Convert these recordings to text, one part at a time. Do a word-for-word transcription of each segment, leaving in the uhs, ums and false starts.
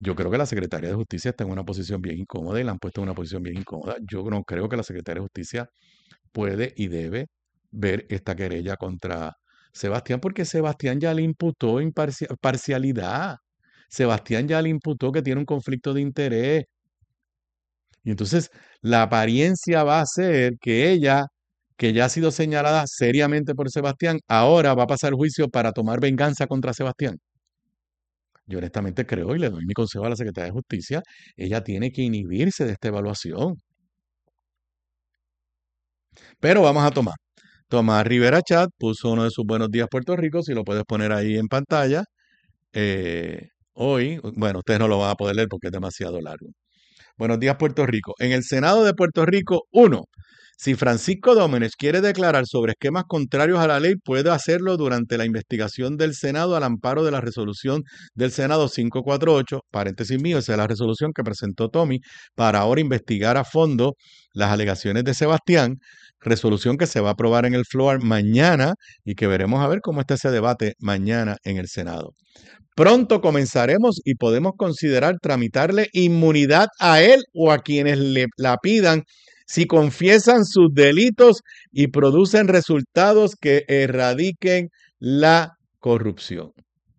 Yo creo que la Secretaría de Justicia está en una posición bien incómoda y la han puesto en una posición bien incómoda. Yo no creo que la Secretaría de Justicia puede y debe ver esta querella contra Sebastián, porque Sebastián ya le imputó imparcia- parcialidad. Sebastián ya le imputó que tiene un conflicto de interés. Y entonces la apariencia va a ser que ella, que ya ha sido señalada seriamente por Sebastián, ahora va a pasar juicio para tomar venganza contra Sebastián. Yo honestamente creo y le doy mi consejo a la Secretaría de Justicia, ella tiene que inhibirse de esta evaluación. Pero vamos a tomar. Tomás Rivera Chat puso uno de sus buenos días Puerto Rico, si lo puedes poner ahí en pantalla. Eh, hoy, bueno, ustedes no lo van a poder leer porque es demasiado largo. Buenos días, Puerto Rico. En el Senado de Puerto Rico, uno. Si Francisco Dómenes quiere declarar sobre esquemas contrarios a la ley, puede hacerlo durante la investigación del Senado al amparo de la resolución del Senado quinientos cuarenta y ocho, paréntesis mío, esa es la resolución que presentó Tommy para ahora investigar a fondo las alegaciones de Sebastián, resolución que se va a aprobar en el floor mañana y que veremos a ver cómo está ese debate mañana en el Senado. Pronto comenzaremos y podemos considerar tramitarle inmunidad a él o a quienes le la pidan si confiesan sus delitos y producen resultados que erradiquen la corrupción.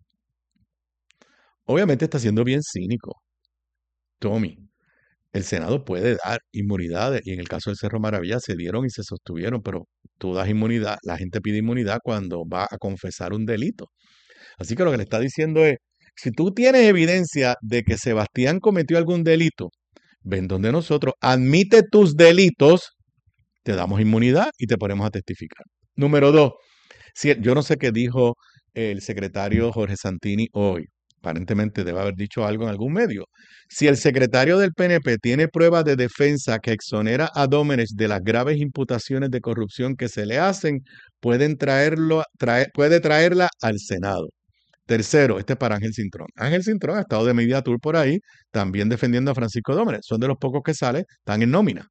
Obviamente está siendo bien cínico, Tommy. El Senado puede dar inmunidades y en el caso del Cerro Maravilla se dieron y se sostuvieron, pero tú das inmunidad, la gente pide inmunidad cuando va a confesar un delito. Así que lo que le está diciendo es, si tú tienes evidencia de que Sebastián cometió algún delito, ven donde nosotros, admite tus delitos, te damos inmunidad y te ponemos a testificar. Número dos, si, yo no sé qué dijo el secretario Jorge Santini hoy. Aparentemente debe haber dicho algo en algún medio. Si el secretario del P N P tiene pruebas de defensa que exonera a Dómenes de las graves imputaciones de corrupción que se le hacen, pueden traerlo, traer, puede traerla al Senado. Tercero, este es para Ángel Cintrón. Ángel Cintrón ha estado de media tour por ahí, también defendiendo a Francisco Dómenes. Son de los pocos que sale, están en nómina.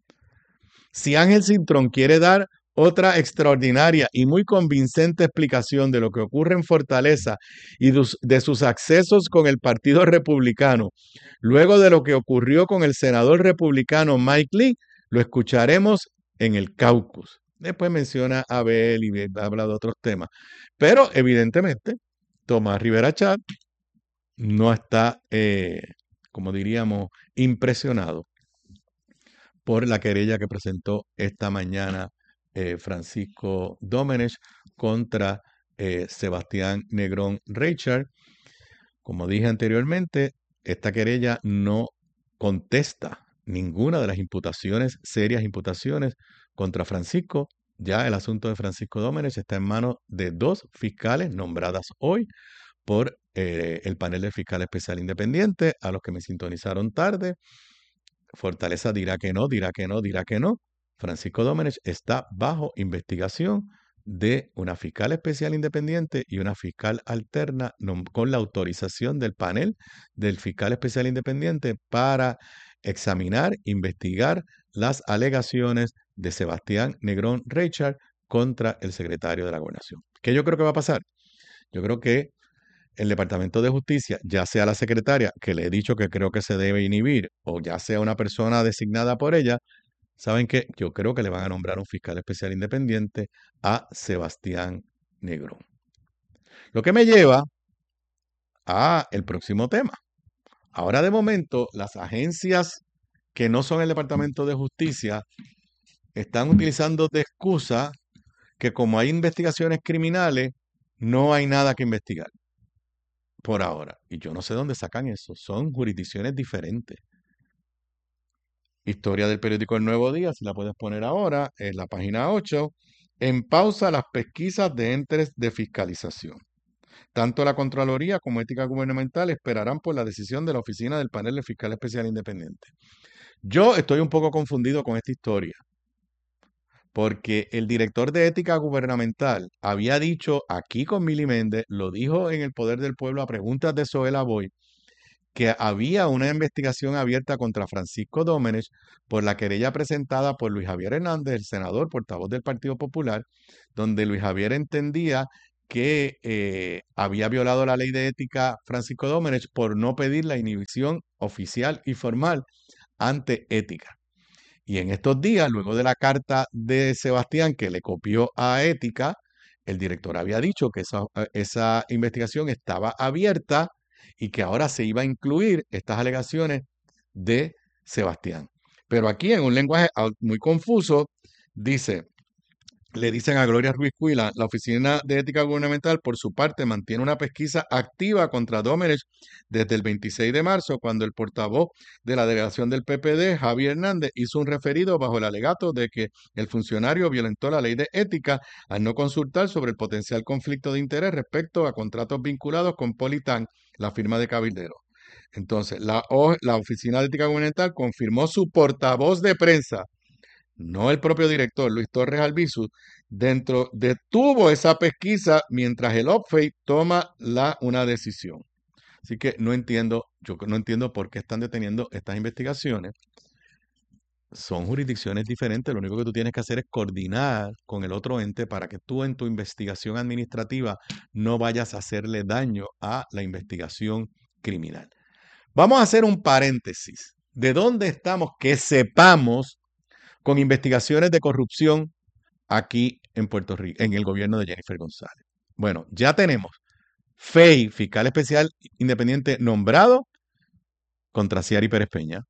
Si Ángel Cintrón quiere dar otra extraordinaria y muy convincente explicación de lo que ocurre en Fortaleza y de sus accesos con el Partido Republicano, luego de lo que ocurrió con el senador republicano Mike Lee, lo escucharemos en el caucus. Después menciona a Abel y habla de otros temas. Pero evidentemente, Tomás Rivera Chat no está, eh, como diríamos, impresionado por la querella que presentó esta mañana eh, Francisco Dómenes contra eh, Sebastián Negrón Reichard. Como dije anteriormente, esta querella no contesta ninguna de las imputaciones, serias imputaciones contra Francisco. Ya el asunto de Francisco Dómenes está en manos de dos fiscales nombradas hoy por eh, el panel de fiscal especial independiente, a los que me sintonizaron tarde. Fortaleza dirá que no, dirá que no, dirá que no. Francisco Dómenes está bajo investigación de una fiscal especial independiente y una fiscal alterna con la autorización del panel del fiscal especial independiente para examinar, investigar las alegaciones de Sebastián Negrón Reichard contra el secretario de la Gobernación. ¿Qué yo creo que va a pasar? Yo creo que el Departamento de Justicia, ya sea la secretaria, que le he dicho que creo que se debe inhibir, o ya sea una persona designada por ella, ¿saben qué? Yo creo que le van a nombrar un fiscal especial independiente a Sebastián Negrón. Lo que me lleva a el próximo tema. Ahora de momento, las agencias que no son el Departamento de Justicia están utilizando de excusa que como hay investigaciones criminales, no hay nada que investigar. Por ahora. Y yo no sé dónde sacan eso. Son jurisdicciones diferentes. Historia del periódico El Nuevo Día, si la puedes poner ahora, en la página ocho. En pausa las pesquisas de entes de fiscalización. Tanto la Contraloría como Ética Gubernamental esperarán por la decisión de la Oficina del Panel de Fiscal Especial Independiente. Yo estoy un poco confundido con esta historia, porque el director de Ética Gubernamental había dicho aquí con Mili Méndez, lo dijo en El Poder del Pueblo a preguntas de Zoela Boy, que había una investigación abierta contra Francisco Dómenes por la querella presentada por Luis Javier Hernández, el senador portavoz del Partido Popular, donde Luis Javier entendía que eh, había violado la ley de ética Francisco Domenech por no pedir la inhibición oficial y formal ante Ética. Y en estos días, luego de la carta de Sebastián que le copió a Ética, el director había dicho que esa, esa investigación estaba abierta y que ahora se iba a incluir estas alegaciones de Sebastián. Pero aquí, en un lenguaje muy confuso, dice... Le dicen a Gloria Ruiz Cuila, la Oficina de Ética Gubernamental, por su parte, mantiene una pesquisa activa contra Domenech desde el veintiséis de marzo, cuando el portavoz de la delegación del P P D, Javier Hernández, hizo un referido bajo el alegato de que el funcionario violentó la ley de ética al no consultar sobre el potencial conflicto de interés respecto a contratos vinculados con Politán, la firma de cabildero. Entonces, la, la Oficina de Ética Gubernamental confirmó su portavoz de prensa, no el propio director, Luis Torres Albizu, dentro, detuvo esa pesquisa mientras el O P F E I toma la, una decisión. Así que no entiendo, yo no entiendo por qué están deteniendo estas investigaciones. Son jurisdicciones diferentes, lo único que tú tienes que hacer es coordinar con el otro ente para que tú en tu investigación administrativa no vayas a hacerle daño a la investigación criminal. Vamos a hacer un paréntesis. ¿De dónde estamos? Que sepamos con investigaciones de corrupción aquí en Puerto Rico, en el gobierno de Jennifer González. Bueno, ya tenemos F E I, fiscal especial independiente nombrado contra Ciari Pérez Peña,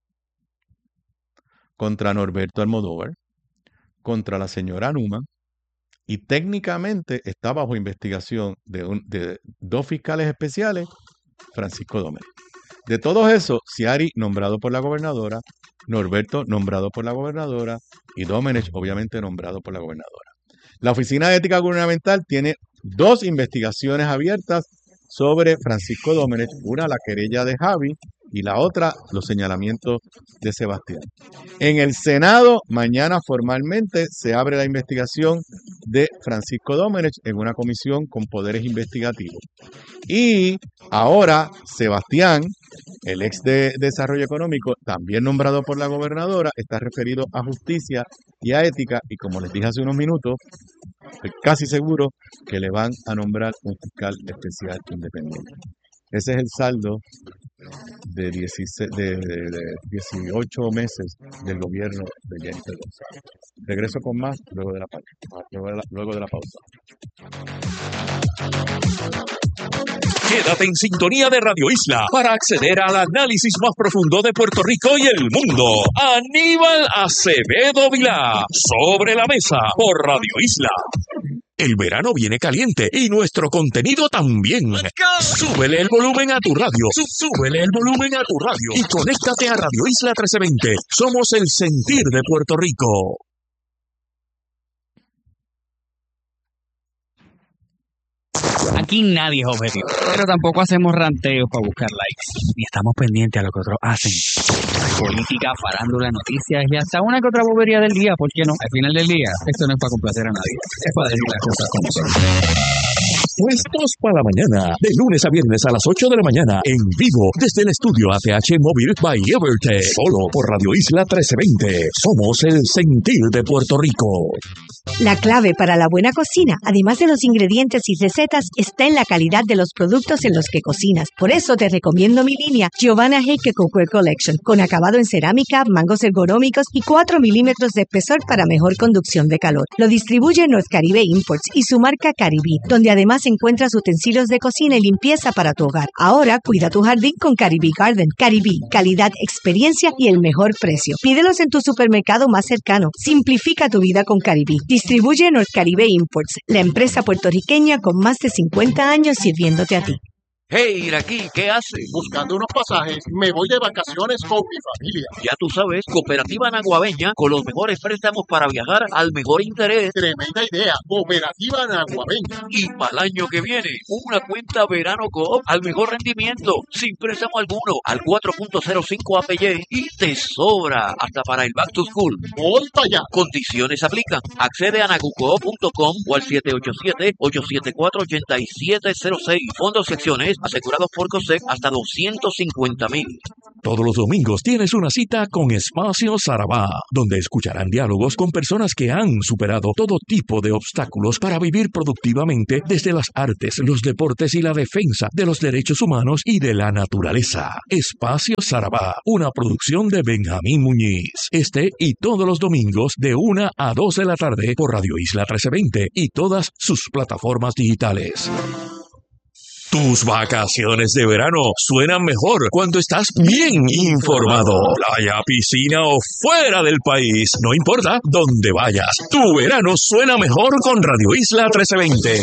contra Norberto Almodóvar, contra la señora Numa, y técnicamente está bajo investigación de, un, de dos fiscales especiales, Francisco Domenech. De todos esos, Ciari nombrado por la gobernadora, Norberto nombrado por la gobernadora y Domenech obviamente nombrado por la gobernadora. La Oficina de Ética Gubernamental tiene dos investigaciones abiertas sobre Francisco Domenech, una la querella de Javi y la otra los señalamientos de Sebastián. En el Senado, mañana formalmente se abre la investigación de Francisco Domenech en una comisión con poderes investigativos. Y ahora Sebastián, el ex de Desarrollo Económico, también nombrado por la gobernadora, está referido a justicia y a ética, y como les dije hace unos minutos, estoy casi seguro que le van a nombrar un fiscal especial independiente. Ese es el saldo de, dieciséis, de, de, de dieciocho meses del gobierno de Jennifer González. Regreso con más luego de la, luego de la, luego de la pausa. Quédate en sintonía de Radio Isla para acceder al análisis más profundo de Puerto Rico y el mundo. Aníbal Acevedo Vilá, Sobre la Mesa, por Radio Isla. El verano viene caliente y nuestro contenido también. Súbele el volumen a tu radio. Súbele el volumen a tu radio. Y conéctate a Radio Isla trece veinte. Somos el sentir de Puerto Rico. Aquí nadie es objetivo, pero tampoco hacemos ranteos para buscar likes, ni estamos pendientes a lo que otros hacen. Política, farándula, noticias y hasta una que otra bobería del día, ¿por qué no? Al final del día, esto no es para complacer a nadie, es para decir las cosas como son. Puestos para la mañana, de lunes a viernes a las ocho de la mañana, en vivo, desde el estudio A T H Móvil by Evertech, solo por Radio Isla trece veinte. Somos el sentir de Puerto Rico. La clave para la buena cocina, además de los ingredientes y recetas, está en la calidad de los productos en los que cocinas. Por eso te recomiendo mi línea Giovanna Heike Cookware Collection, con acabado en cerámica, mangos ergonómicos y cuatro milímetros de espesor para mejor conducción de calor. Lo distribuye North Caribe Imports y su marca Caribí, donde además encuentras utensilios de cocina y limpieza para tu hogar. Ahora cuida tu jardín con Caribí Garden. Caribí, calidad, experiencia y el mejor precio. Pídelos en tu supermercado más cercano. Simplifica tu vida con Caribí. Distribuye North Caribe Imports, la empresa puertorriqueña con más de cincuenta años sirviéndote a ti. Hey, Iraquí, ¿qué haces? Buscando unos pasajes, me voy de vacaciones con mi familia. Ya tú sabes, Cooperativa Naguabeña, con los mejores préstamos para viajar al mejor interés. Tremenda idea, Cooperativa Naguabeña. Y para el año que viene, una cuenta Verano Coop al mejor rendimiento, sin préstamo alguno, al cuatro punto cero cinco A P Y y te sobra hasta para el Back to School. Voy para allá. Condiciones aplican. Accede a nagucoop punto com o al siete ocho siete, ocho siete cuatro, ocho siete cero seis. Fondos secciones asegurados por COSEC hasta doscientos cincuenta mil. Todos los domingos tienes una cita con Espacio Sarabá, donde escucharán diálogos con personas que han superado todo tipo de obstáculos para vivir productivamente desde las artes, los deportes y la defensa de los derechos humanos y de la naturaleza. Espacio Sarabá, una producción de Benjamín Muñiz. Este y todos los domingos de una a dos de la tarde por Radio Isla trece veinte y todas sus plataformas digitales. Tus vacaciones de verano suenan mejor cuando estás bien informado. Playa, piscina o fuera del país, no importa dónde vayas. Tu verano suena mejor con Radio Isla trece veinte.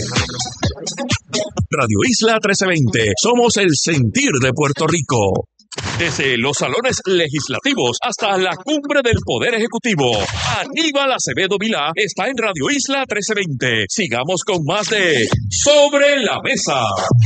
Radio Isla trece veinte. Somos el sentir de Puerto Rico. Desde los salones legislativos hasta la cumbre del Poder Ejecutivo, Aníbal Acevedo Vilá está en Radio Isla trece veinte. Sigamos con más de Sobre la Mesa.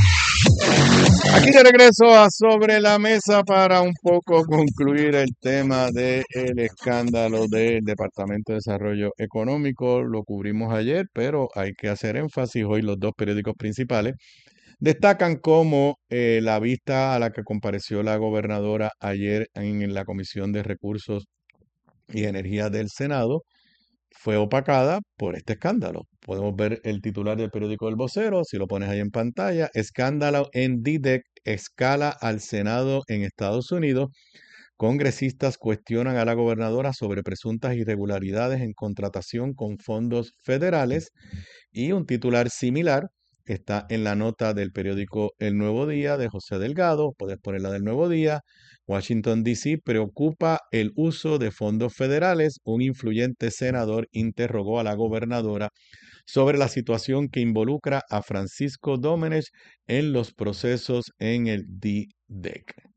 Aquí de regreso a Sobre la Mesa para un poco concluir el tema del escándalo del Departamento de Desarrollo Económico. Lo cubrimos ayer, pero hay que hacer énfasis. Hoy los dos periódicos principales destacan cómo eh, la vista a la que compareció la gobernadora ayer en la Comisión de Recursos y Energía del Senado fue opacada por este escándalo. Podemos ver el titular del periódico El Vocero, si lo pones ahí en pantalla: escándalo en D D E C escala al Senado en Estados Unidos. Congresistas cuestionan a la gobernadora sobre presuntas irregularidades en contratación con fondos federales. Y un titular similar está en la nota del periódico El Nuevo Día de José Delgado. Puedes ponerla del Nuevo Día. Washington, D C preocupa el uso de fondos federales. Un influyente senador interrogó a la gobernadora sobre la situación que involucra a Francisco Domenech en los procesos en el D D E C.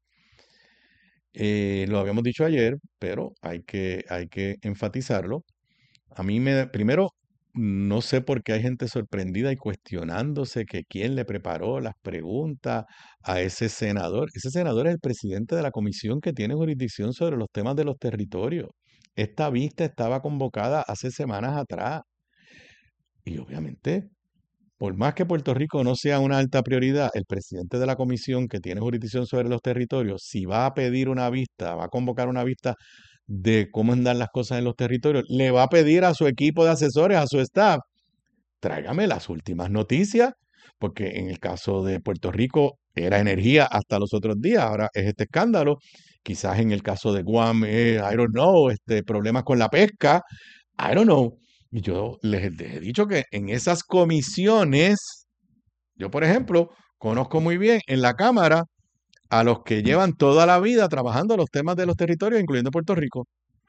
Eh, lo habíamos dicho ayer, pero hay que, hay que enfatizarlo. A mí me, primero, no sé por qué hay gente sorprendida y cuestionándose que quién le preparó las preguntas a ese senador. Ese senador es el presidente de la comisión que tiene jurisdicción sobre los temas de los territorios. Esta vista estaba convocada hace semanas atrás. Y obviamente, por más que Puerto Rico no sea una alta prioridad, el presidente de la comisión que tiene jurisdicción sobre los territorios, si va a pedir una vista, va a convocar una vista de cómo andan las cosas en los territorios, le va a pedir a su equipo de asesores, a su staff, tráigame las últimas noticias, porque en el caso de Puerto Rico era energía hasta los otros días, ahora es este escándalo. Quizás en el caso de Guam, eh, I don't know, este, problemas con la pesca, I don't know. Y yo les he dicho que en esas comisiones, yo por ejemplo, conozco muy bien en la Cámara a los que llevan toda la vida trabajando los temas de los territorios, incluyendo Puerto Rico.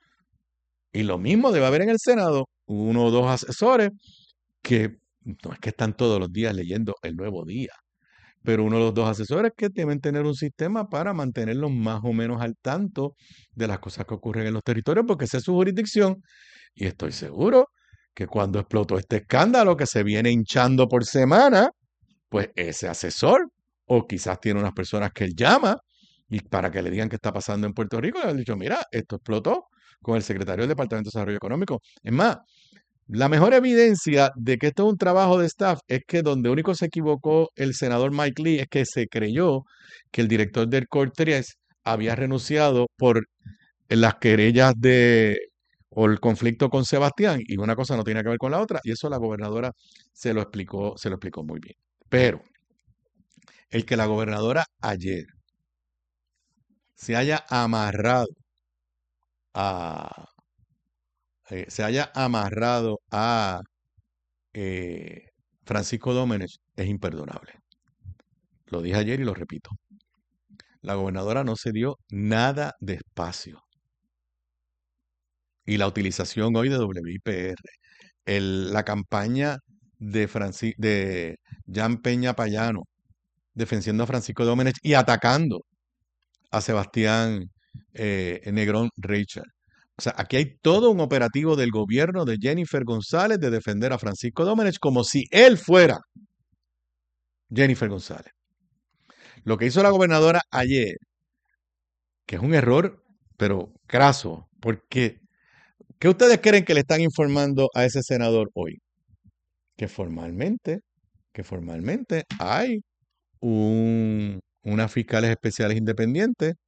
Y lo mismo debe haber en el Senado, uno o dos asesores que no es que están todos los días leyendo El Nuevo Día, pero uno de los dos asesores que deben tener un sistema para mantenerlos más o menos al tanto de las cosas que ocurren en los territorios, porque esa es su jurisdicción. Y estoy seguro que cuando explotó este escándalo que se viene hinchando por semana, pues ese asesor, o quizás tiene unas personas que él llama y para que le digan qué está pasando en Puerto Rico, le han dicho, mira, esto explotó con el secretario del Departamento de Desarrollo Económico. Es más, la mejor evidencia de que esto es un trabajo de staff es que donde único se equivocó el senador Mike Lee es que se creyó que el director del C O R tres había renunciado por las querellas de o el conflicto con Sebastián, y una cosa no tiene que ver con la otra, y eso la gobernadora se lo explicó, se lo explicó muy bien. Pero el que la gobernadora ayer se haya amarrado a eh, se haya amarrado a eh, Francisco Domenech es imperdonable. Lo dije ayer y lo repito. La gobernadora no se dio nada de espacio. Y la utilización hoy de W I P R, el, la campaña de, Franci, de Jan Peña Payano defendiendo a Francisco Domenech y atacando a Sebastián eh, Negrón Rachel. O sea, aquí hay todo un operativo del gobierno de Jennifer González de defender a Francisco Domenech como si él fuera Jennifer González. Lo que hizo la gobernadora ayer, que es un error, pero craso, porque ¿qué ustedes creen que le están informando a ese senador hoy? Que formalmente, que formalmente hay un, unas fiscales especiales independientes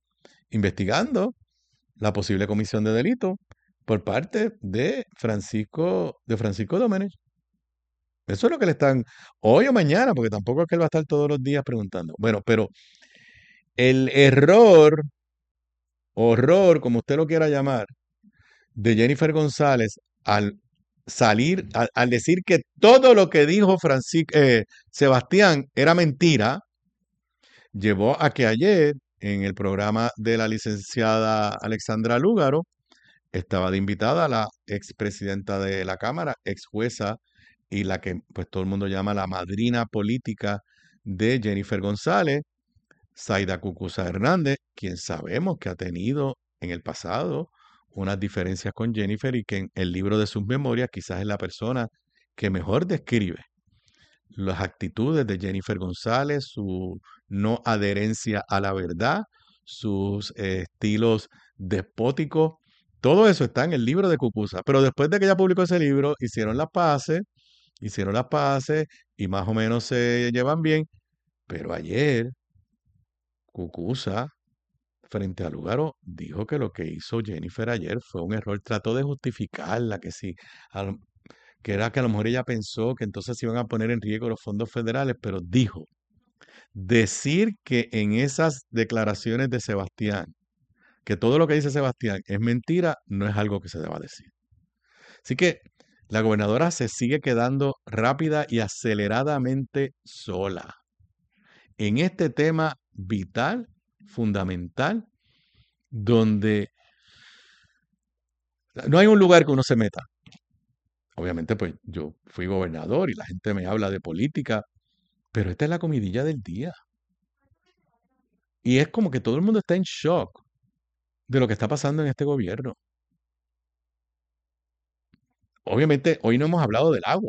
investigando la posible comisión de delito por parte de Francisco, de Francisco Domenech. Eso es lo que le están, hoy o mañana, porque tampoco es que él va a estar todos los días preguntando. Bueno, pero el error, horror, como usted lo quiera llamar, de Jennifer González al salir, al, al decir que todo lo que dijo Francisco, eh, Sebastián era mentira, llevó a que ayer en el programa de la licenciada Alexandra Lúgaro estaba de invitada la expresidenta de la Cámara, ex jueza y la que pues todo el mundo llama la madrina política de Jennifer González, Zaida Cucuza Hernández, quien sabemos que ha tenido en el pasado unas diferencias con Jennifer y que en el libro de sus memorias quizás es la persona que mejor describe las actitudes de Jennifer González, su no adherencia a la verdad, sus eh, estilos despóticos. Todo eso está en el libro de Cucuza. Pero después de que ella publicó ese libro, hicieron las paces, hicieron las paces y más o menos se llevan bien. Pero ayer, Cucuza, frente a Lugaro, dijo que lo que hizo Jennifer ayer fue un error. Trató de justificarla, que sí, a lo- que era que a lo mejor ella pensó que entonces se iban a poner en riesgo los fondos federales, pero dijo, decir que en esas declaraciones de Sebastián, que todo lo que dice Sebastián es mentira, no es algo que se deba decir. Así que la gobernadora se sigue quedando rápida y aceleradamente sola en este tema vital, fundamental, donde no hay un lugar que uno se meta. Obviamente, pues yo fui gobernador y la gente me habla de política, pero esta es la comidilla del día. Y es como que todo el mundo está en shock de lo que está pasando en este gobierno. Obviamente, hoy no hemos hablado del agua,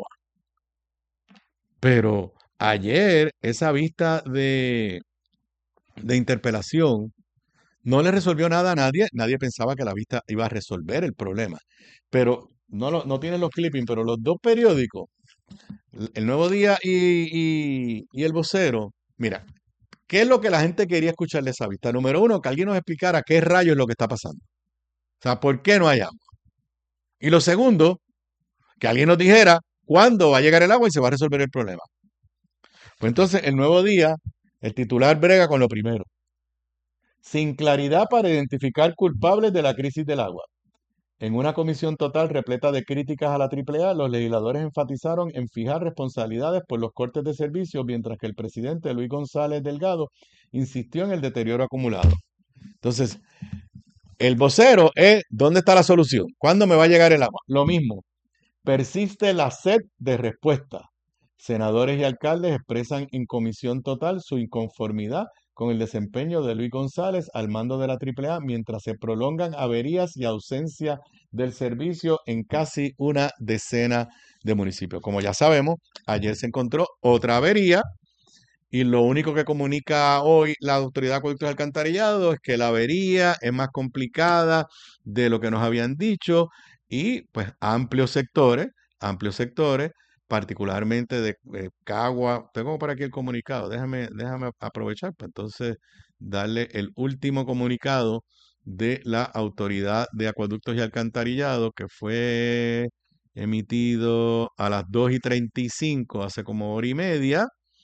pero ayer esa vista de, de interpelación no le resolvió nada a nadie. Nadie pensaba que la vista iba a resolver el problema. Pero no, lo- no tienen los clippings, pero los dos periódicos, El Nuevo Día y, y- y El Vocero, mira, ¿qué es lo que la gente quería escuchar de esa vista? Número uno, que alguien nos explicara qué rayos es lo que está pasando. O sea, ¿por qué no hay agua? Y lo segundo, que alguien nos dijera cuándo va a llegar el agua y se va a resolver el problema. Pues entonces, el Nuevo Día, el titular brega con lo primero. Sin claridad para identificar culpables de la crisis del agua. En una comisión total repleta de críticas a la Triple A, los legisladores enfatizaron en fijar responsabilidades por los cortes de servicios, mientras que el presidente Luis González Delgado insistió en el deterioro acumulado. Entonces, el vocero es, ¿dónde está la solución? ¿Cuándo me va a llegar el agua? Lo mismo, persiste la sed de respuesta. Senadores y alcaldes expresan en comisión total su inconformidad con el desempeño de Luis González al mando de la Triple A mientras se prolongan averías y ausencia del servicio en casi una decena de municipios. Como ya sabemos, ayer se encontró otra avería y lo único que comunica hoy la Autoridad de Acueductos y Alcantarillado es que la avería es más complicada de lo que nos habían dicho y pues amplios sectores, amplios sectores, particularmente de eh, Cagua. Tengo por aquí el comunicado, déjame, déjame aprovechar para entonces darle el último comunicado de la Autoridad de Acueductos y Alcantarillado que fue emitido a las dos y treinta y cinco, hace como hora y media.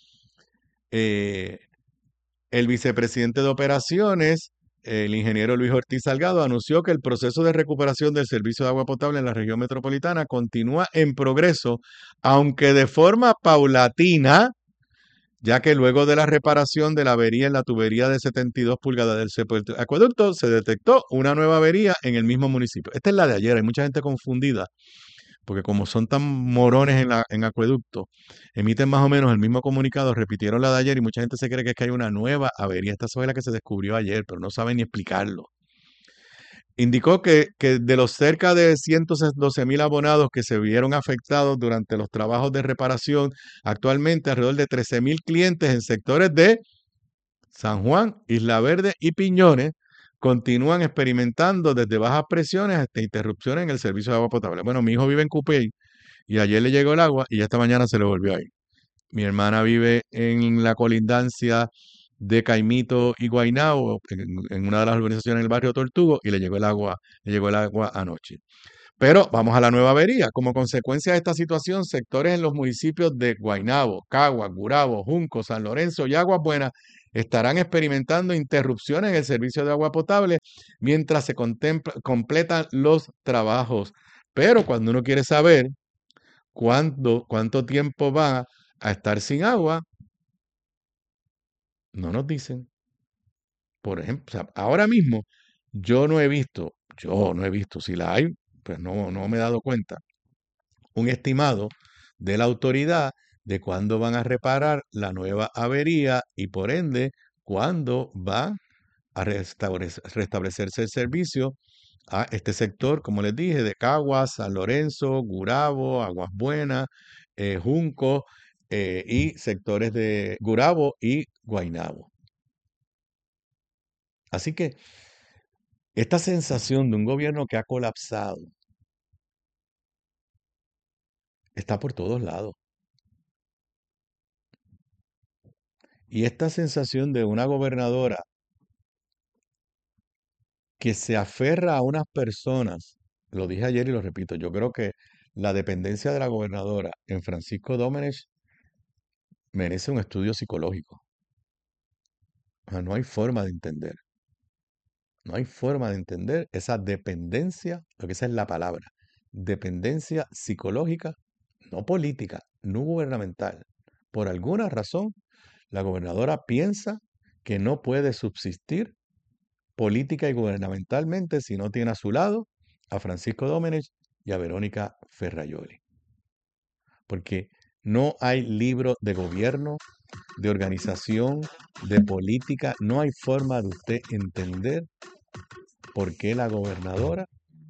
Eh, el vicepresidente de operaciones, el ingeniero Luis Ortiz Salgado, anunció que el proceso de recuperación del servicio de agua potable en la región metropolitana continúa en progreso, aunque de forma paulatina, ya que luego de la reparación de la avería en la tubería de setenta y dos pulgadas del acueducto, se detectó una nueva avería en el mismo municipio. Esta es la de ayer, hay mucha gente confundida porque como son tan morones en, la, en acueducto, emiten más o menos el mismo comunicado, repitieron la de ayer y mucha gente se cree que es que hay una nueva avería. Esta fue la que se descubrió ayer, pero no saben ni explicarlo. Indicó que, que de los cerca de ciento doce mil abonados que se vieron afectados durante los trabajos de reparación, actualmente alrededor de trece mil clientes en sectores de San Juan, Isla Verde y Piñones continúan experimentando desde bajas presiones hasta interrupciones en el servicio de agua potable. Bueno, mi hijo vive en Cupey y ayer le llegó el agua y esta mañana se le volvió a ir. Mi hermana vive en la colindancia de Caimito y Guaynabo, en, en una de las urbanizaciones en el barrio Tortugo, y le llegó el agua, le llegó el agua anoche. Pero vamos a la nueva avería. Como consecuencia de esta situación, sectores en los municipios de Guaynabo, Caguas, Gurabo, Junco, San Lorenzo y Aguas Buenas estarán experimentando interrupciones en el servicio de agua potable mientras se contempla, completan los trabajos. Pero cuando uno quiere saber cuánto, cuánto tiempo va a estar sin agua, no nos dicen. Por ejemplo, o sea, ahora mismo yo no he visto, yo no he visto, si la hay, pues no, no me he dado cuenta, un estimado de la autoridad de cuándo van a reparar la nueva avería y por ende cuándo va a restaure- restablecerse el servicio a este sector, como les dije, de Caguas, San Lorenzo, Gurabo, Aguas Buenas, eh, Junco eh, y sectores de Gurabo y Guaynabo. Así que esta sensación de un gobierno que ha colapsado está por todos lados. Y esta sensación de una gobernadora que se aferra a unas personas, lo dije ayer y lo repito, yo creo que la dependencia de la gobernadora en Francisco Domenech merece un estudio psicológico. O sea, no hay forma de entender. No hay forma de entender esa dependencia, porque esa es la palabra, dependencia psicológica, no política, no gubernamental. Por alguna razón, la gobernadora piensa que no puede subsistir política y gubernamentalmente si no tiene a su lado a Francisco Domenech y a Verónica Ferraioli. Porque no hay libro de gobierno, de organización, de política, no hay forma de usted entender por qué la gobernadora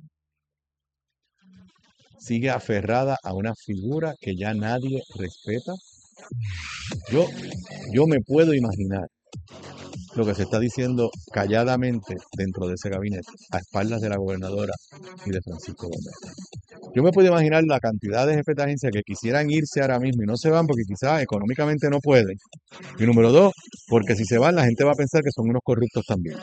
sigue aferrada a una figura que ya nadie respeta. Yo, yo me puedo imaginar lo que se está diciendo calladamente dentro de ese gabinete, a espaldas de la gobernadora y de Francisco Gómez. Yo me puedo imaginar la cantidad de jefes de agencia que quisieran irse ahora mismo y no se van porque quizás económicamente no pueden. Y número dos, porque si se van la gente va a pensar que son unos corruptos también.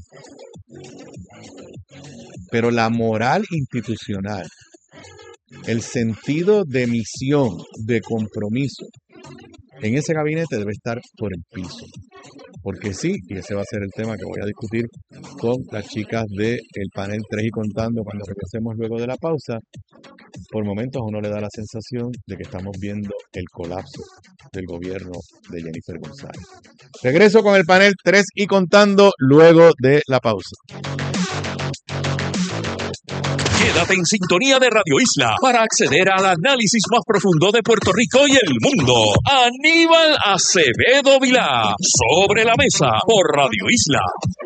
Pero la moral institucional, el sentido de misión, de compromiso, en ese gabinete debe estar por el piso. Porque sí, y ese va a ser el tema que voy a discutir con las chicas del panel tres y contando cuando regresemos luego de la pausa, por momentos a uno le da la sensación de que estamos viendo el colapso del gobierno de Jennifer González. Regreso con el panel tres y contando luego de la pausa. Quédate en sintonía de Radio Isla para acceder al análisis más profundo de Puerto Rico y el mundo. Aníbal Acevedo Vilá, Sobre la Mesa, por Radio Isla.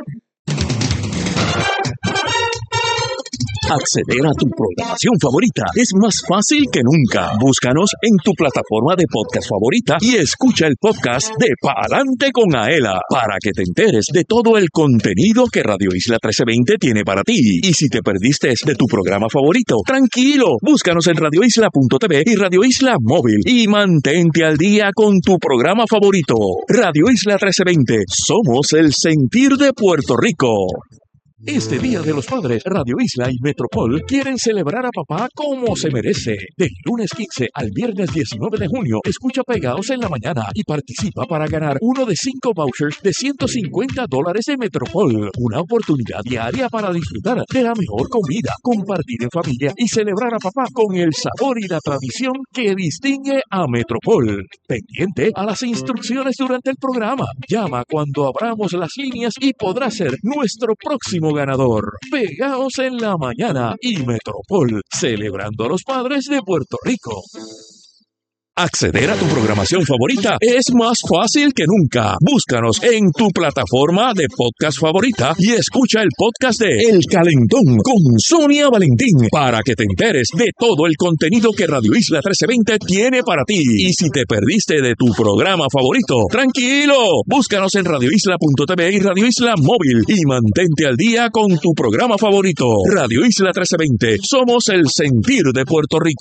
Acceder a tu programación favorita es más fácil que nunca. Búscanos en tu plataforma de podcast favorita y escucha el podcast de Pa'lante con Aela para que te enteres de todo el contenido que Radio Isla trece veinte tiene para ti. Y si te perdiste de tu programa favorito, tranquilo, búscanos en radio isla punto t v y Radio Isla Móvil y mantente al día con tu programa favorito. Radio Isla trece veinte, somos el sentir de Puerto Rico. Este Día de los Padres, Radio Isla y Metropol quieren celebrar a papá como se merece. Del lunes quince al viernes diecinueve de junio, escucha Pegados en la Mañana y participa para ganar uno de cinco vouchers de ciento cincuenta dólares de Metropol. Una oportunidad diaria para disfrutar de la mejor comida, compartir en familia y celebrar a papá con el sabor y la tradición que distingue a Metropol. Pendiente a las instrucciones durante el programa. Llama cuando abramos las líneas y podrás ser nuestro próximo ganador. Pegaos en la Mañana y Metropol, celebrando a los padres de Puerto Rico. Acceder a tu programación favorita es más fácil que nunca. Búscanos en tu plataforma de podcast favorita y escucha el podcast de El Calentón con Sonia Valentín para que te enteres de todo el contenido que Radio Isla trece veinte tiene para ti. Y si te perdiste de tu programa favorito, tranquilo, búscanos en radio isla punto t v y Radio Isla Móvil y mantente al día con tu programa favorito. Radio Isla trece veinte, somos el sentir de Puerto Rico.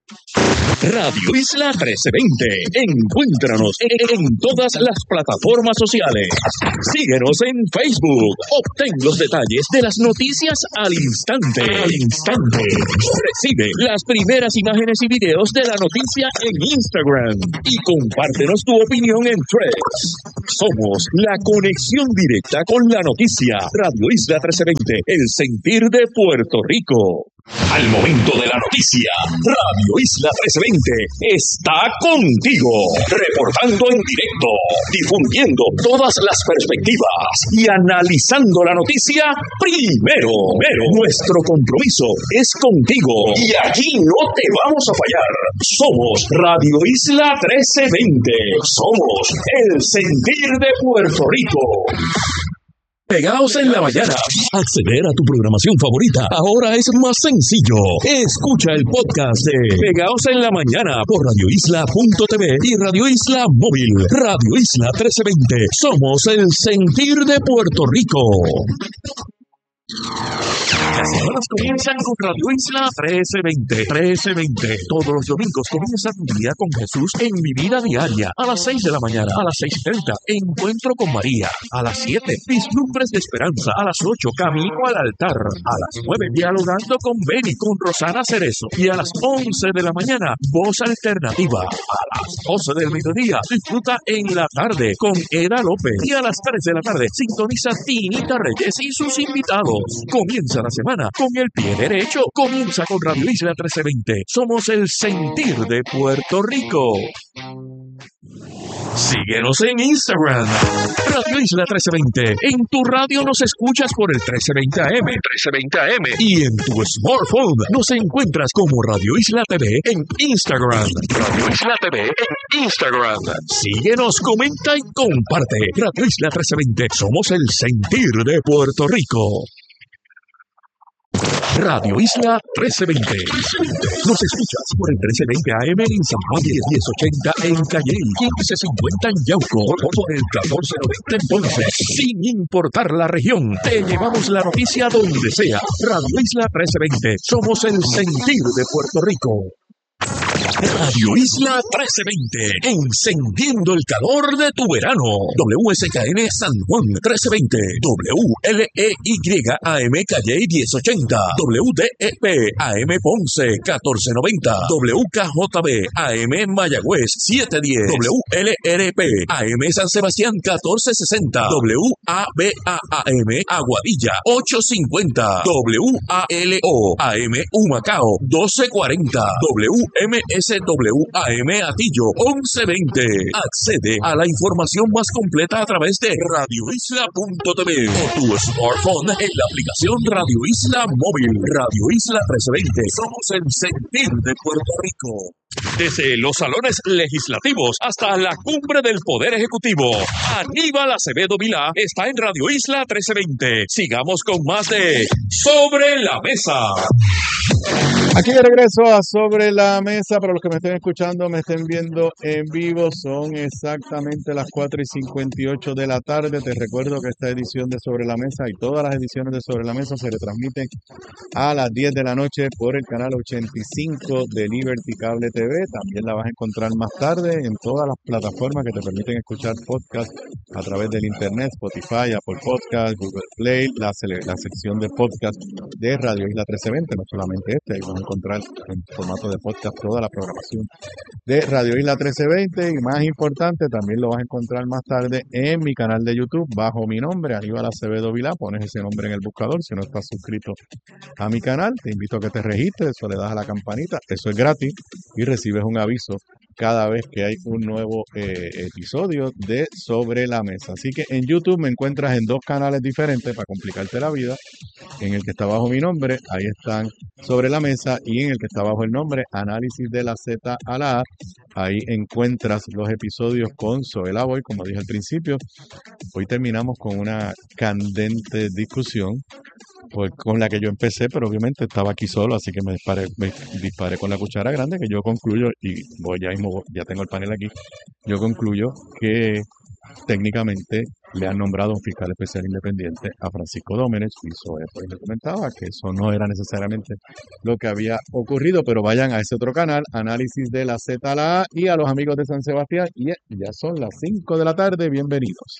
Radio Isla trece veinte. Encuéntranos en, en todas las plataformas sociales. Síguenos en Facebook. Obtén los detalles de las noticias al instante. Al instante. Recibe las primeras imágenes y videos de la noticia en Instagram. Y compártenos tu opinión en Threads. Somos la conexión directa con la noticia. Radio Isla trece veinte. El sentir de Puerto Rico. Al momento de la noticia, Radio Isla trece veinte está contigo, reportando en directo, difundiendo todas las perspectivas y analizando la noticia primero. Pero nuestro compromiso es contigo y aquí no te vamos a fallar. Somos Radio Isla trece veinte, somos el sentir de Puerto Rico. Pegaos en la mañana. Acceder a tu programación favorita ahora es más sencillo. Escucha el podcast de Pegaos en la mañana por radio isla punto t v y Radio Isla Móvil. Radio Isla trece veinte. Somos el sentir de Puerto Rico. Las semanas comienzan con Radio Isla trece veinte. trece veinte. Todos los domingos comienza tu día con Jesús en Mi Vida Diaria. A las seis de la mañana, a las seis treinta, Encuentro con María. A las siete, Vislumbres de Esperanza. A las ocho, Camino al Altar. A las nueve, Dialogando con Beni, con Rosana Cerezo. Y a las once de la mañana, Voz Alternativa. A las doce del mediodía, disfruta en la tarde con Eda López. Y a las tres de la tarde, sintoniza Tinita Reyes y sus invitados. Comienza la semana con el pie derecho. Comienza con Radio Isla trece veinte. Somos el sentir de Puerto Rico. Síguenos en Instagram, Radio Isla trece veinte. En tu radio nos escuchas por el trece veinte A M, trece veinte A M. Y en tu smartphone nos encuentras como Radio Isla T V en Instagram. Radio Isla T V en Instagram. Síguenos, comenta y comparte. Radio Isla trece veinte. Somos el sentir de Puerto Rico. Radio Isla trece veinte. Nos escuchas por el trece veinte A M en San Juan, diez ochenta en Calle, quince cincuenta en Yauco, por el catorce noventa en Ponce. Sin importar la región, te llevamos la noticia donde sea. Radio Isla trece veinte. Somos el sentir de Puerto Rico. Radio Isla trece veinte, encendiendo el calor de tu verano. W S K N San Juan trece veinte, W L E Y A M Calle diez ochenta, W D E P A M Ponce catorce noventa, W K J B A M Mayagüez siete diez, W L R P A M San Sebastián catorce sesenta, W A B A A M Aguadilla ocho cincuenta, W A L O A M Humacao doce cuarenta, W M S W A M Atillo once veinte. Accede a la información más completa a través de radio isla punto t v o tu smartphone en la aplicación Radio Isla Móvil. Radio Isla trece veinte. Somos el sentir de Puerto Rico. Desde los salones legislativos hasta la cumbre del Poder Ejecutivo, Aníbal Acevedo Vilá está en Radio Isla trece veinte. Sigamos con más de Sobre la Mesa. Aquí de regreso a Sobre la Mesa. Para los que me estén escuchando, me estén viendo en vivo, son exactamente las cuatro y cincuenta y ocho de la tarde. Te recuerdo que esta edición de Sobre la Mesa y todas las ediciones de Sobre la Mesa se retransmiten a las diez de la noche por el canal ochenta y cinco de Liberty Cable T V. También la vas a encontrar más tarde en todas las plataformas que te permiten escuchar podcast a través del internet, Spotify, Apple Podcast, Google Play, la, la sección de podcast de Radio Isla trece veinte, no solamente este, ahí vas a encontrar en formato de podcast toda la programación de Radio Isla trece veinte y más importante, también lo vas a encontrar más tarde en mi canal de YouTube bajo mi nombre, Aníbal Acevedo Vilá. Pones ese nombre en el buscador. Si no estás suscrito a mi canal, te invito a que te registres, eso le das a la campanita, eso es gratis y recibes un aviso cada vez que hay un nuevo eh, episodio de Sobre la Mesa. Así que en YouTube me encuentras en dos canales diferentes para complicarte la vida. En el que está bajo mi nombre, ahí están Sobre la Mesa, y en el que está bajo el nombre Análisis de la Z a la A, ahí encuentras los episodios con Zoela Boy. Como dije al principio, hoy terminamos con una candente discusión fue con la que yo empecé, pero obviamente estaba aquí solo, así que me disparé, me disparé con la cuchara grande, que yo concluyo, y voy ya mismo, ya tengo el panel aquí, yo concluyo que técnicamente le han nombrado un fiscal especial independiente a Francisco Domenech, y Zoe pues le comentaba que eso no era necesariamente lo que había ocurrido, pero vayan a ese otro canal, Análisis de la Z a la A, y a los amigos de San Sebastián, y ya son las cinco de la tarde, bienvenidos.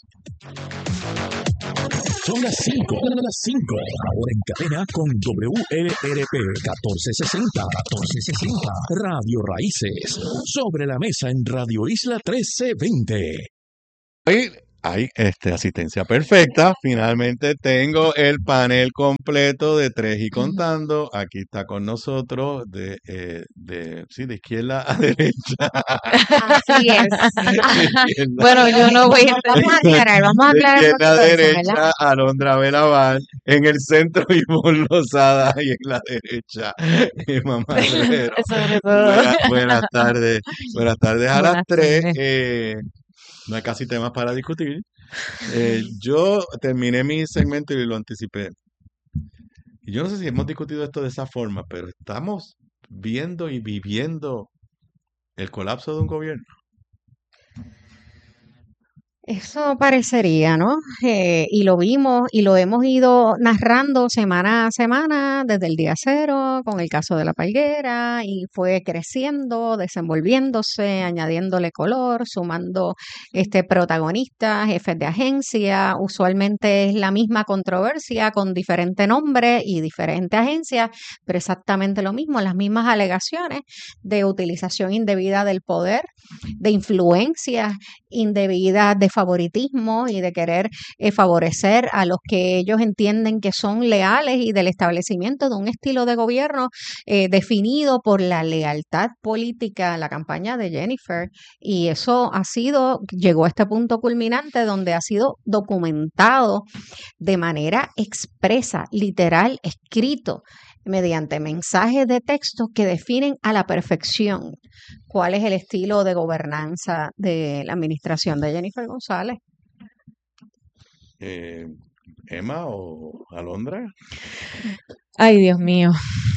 Son las cinco, las cinco, ahora en cadena con W L R P catorce sesenta, catorce sesenta, Radio Raíces, sobre la mesa en Radio Isla trece veinte. Hoy hay este, asistencia perfecta. Finalmente tengo el panel completo de tres y contando. Aquí está con nosotros de, eh, de, sí, de izquierda a derecha. Así es. Izquierda, Bueno, yo no voy a... Vamos a aclarar, vamos a de aclarar. izquierda a cosas, derecha, ¿verdad? Alondra Belaval. En el centro, Ivonne Lozada. Y en la derecha, Emma Marrero. Sobre todo. Buenas, buenas tardes. Buenas tardes a las Buenas tres. tardes. Eh, no hay casi temas para discutir. Eh, yo terminé mi segmento y lo anticipé. Y yo no sé si hemos discutido esto de esa forma, pero estamos viendo y viviendo el colapso de un gobierno. Eso parecería, ¿no? Eh, y lo vimos y lo hemos ido narrando semana a semana desde el día cero con el caso de la Palguera y fue creciendo, desenvolviéndose, añadiéndole color, sumando este protagonistas, jefes de agencia. Usualmente es la misma controversia con diferente nombre y diferente agencia, pero exactamente lo mismo, las mismas alegaciones de utilización indebida del poder, de influencias indebidas, de favoritismo y de querer eh, favorecer a los que ellos entienden que son leales y del establecimiento de un estilo de gobierno eh, definido por la lealtad política a la campaña de Jennifer. Y eso ha sido, llegó a este punto culminante donde ha sido documentado de manera expresa, literal, escrito, mediante mensajes de texto que definen a la perfección cuál es el estilo de gobernanza de la administración de Jennifer González. Eh, Emma o Alondra. Ay, Dios mío.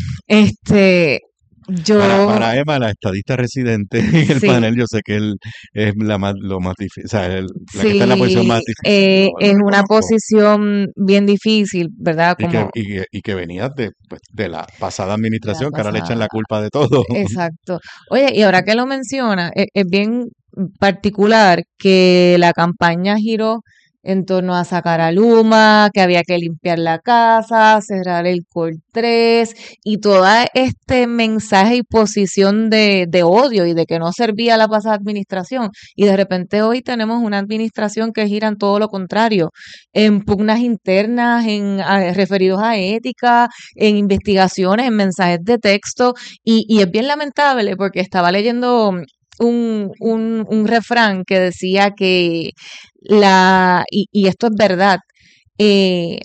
Este, yo... Para, para Emma, la estadista residente en el Sí. panel, yo sé que él es la más, lo más difícil, o sea, el- la que Sí, está en la posición más difícil. eh, Lo- lo es una reconozco. posición bien difícil, ¿verdad? Y que, Como y que, y que venía de, pues, de la pasada administración, que ahora le echan pasada. la culpa de todo. Exacto. Oye, y ahora que lo menciona, es, es bien particular que la campaña giró en torno a sacar a Luma, que había que limpiar la casa, cerrar el Col tres y todo este mensaje y posición de, de odio y de que no servía la pasada administración. Y de repente hoy tenemos una administración que gira en todo lo contrario, en pugnas internas, en a- referidos a ética, en investigaciones, en mensajes de texto. Y, y es bien lamentable porque estaba leyendo un, un, un refrán que decía que la, y, y esto es verdad, eh,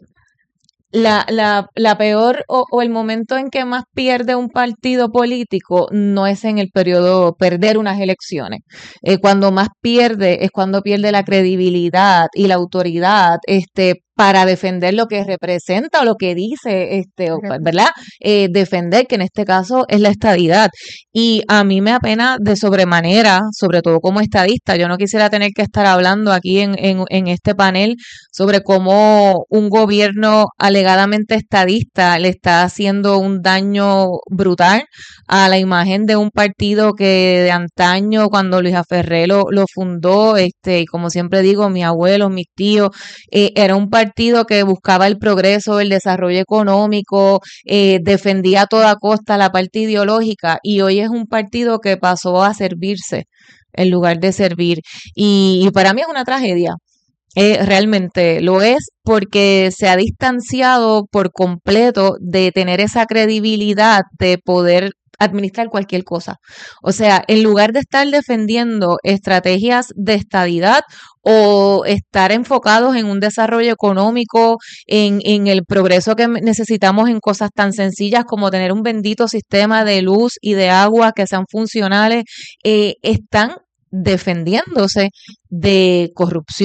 la, la, la peor o, o el momento en que más pierde un partido político no es en el periodo perder unas elecciones. Eh, cuando más pierde es cuando pierde la credibilidad y la autoridad este, para defender lo que representa o lo que dice, este, o, ¿verdad? Eh, defender, que en este caso es la estadidad. Y a mí me apena de sobremanera, sobre todo como estadista. Yo no quisiera tener que estar hablando aquí en, en, en este panel sobre cómo un gobierno alegadamente estadista le está haciendo un daño brutal a la imagen de un partido que de antaño, cuando Luis Aferré lo, lo fundó, este, y como siempre digo, mis abuelos, mis tíos, eh, era un partido que buscaba el progreso, el desarrollo económico, eh, defendía a toda costa la parte ideológica, y hoy es un partido que pasó a servirse en lugar de servir. Y, y para mí es una tragedia. Eh, realmente lo es porque se ha distanciado por completo de tener esa credibilidad de poder administrar cualquier cosa. O sea, en lugar de estar defendiendo estrategias de estadidad o estar enfocados en un desarrollo económico, en, en el progreso que necesitamos en cosas tan sencillas como tener un bendito sistema de luz y de agua que sean funcionales, eh, están defendiéndose de corrupción,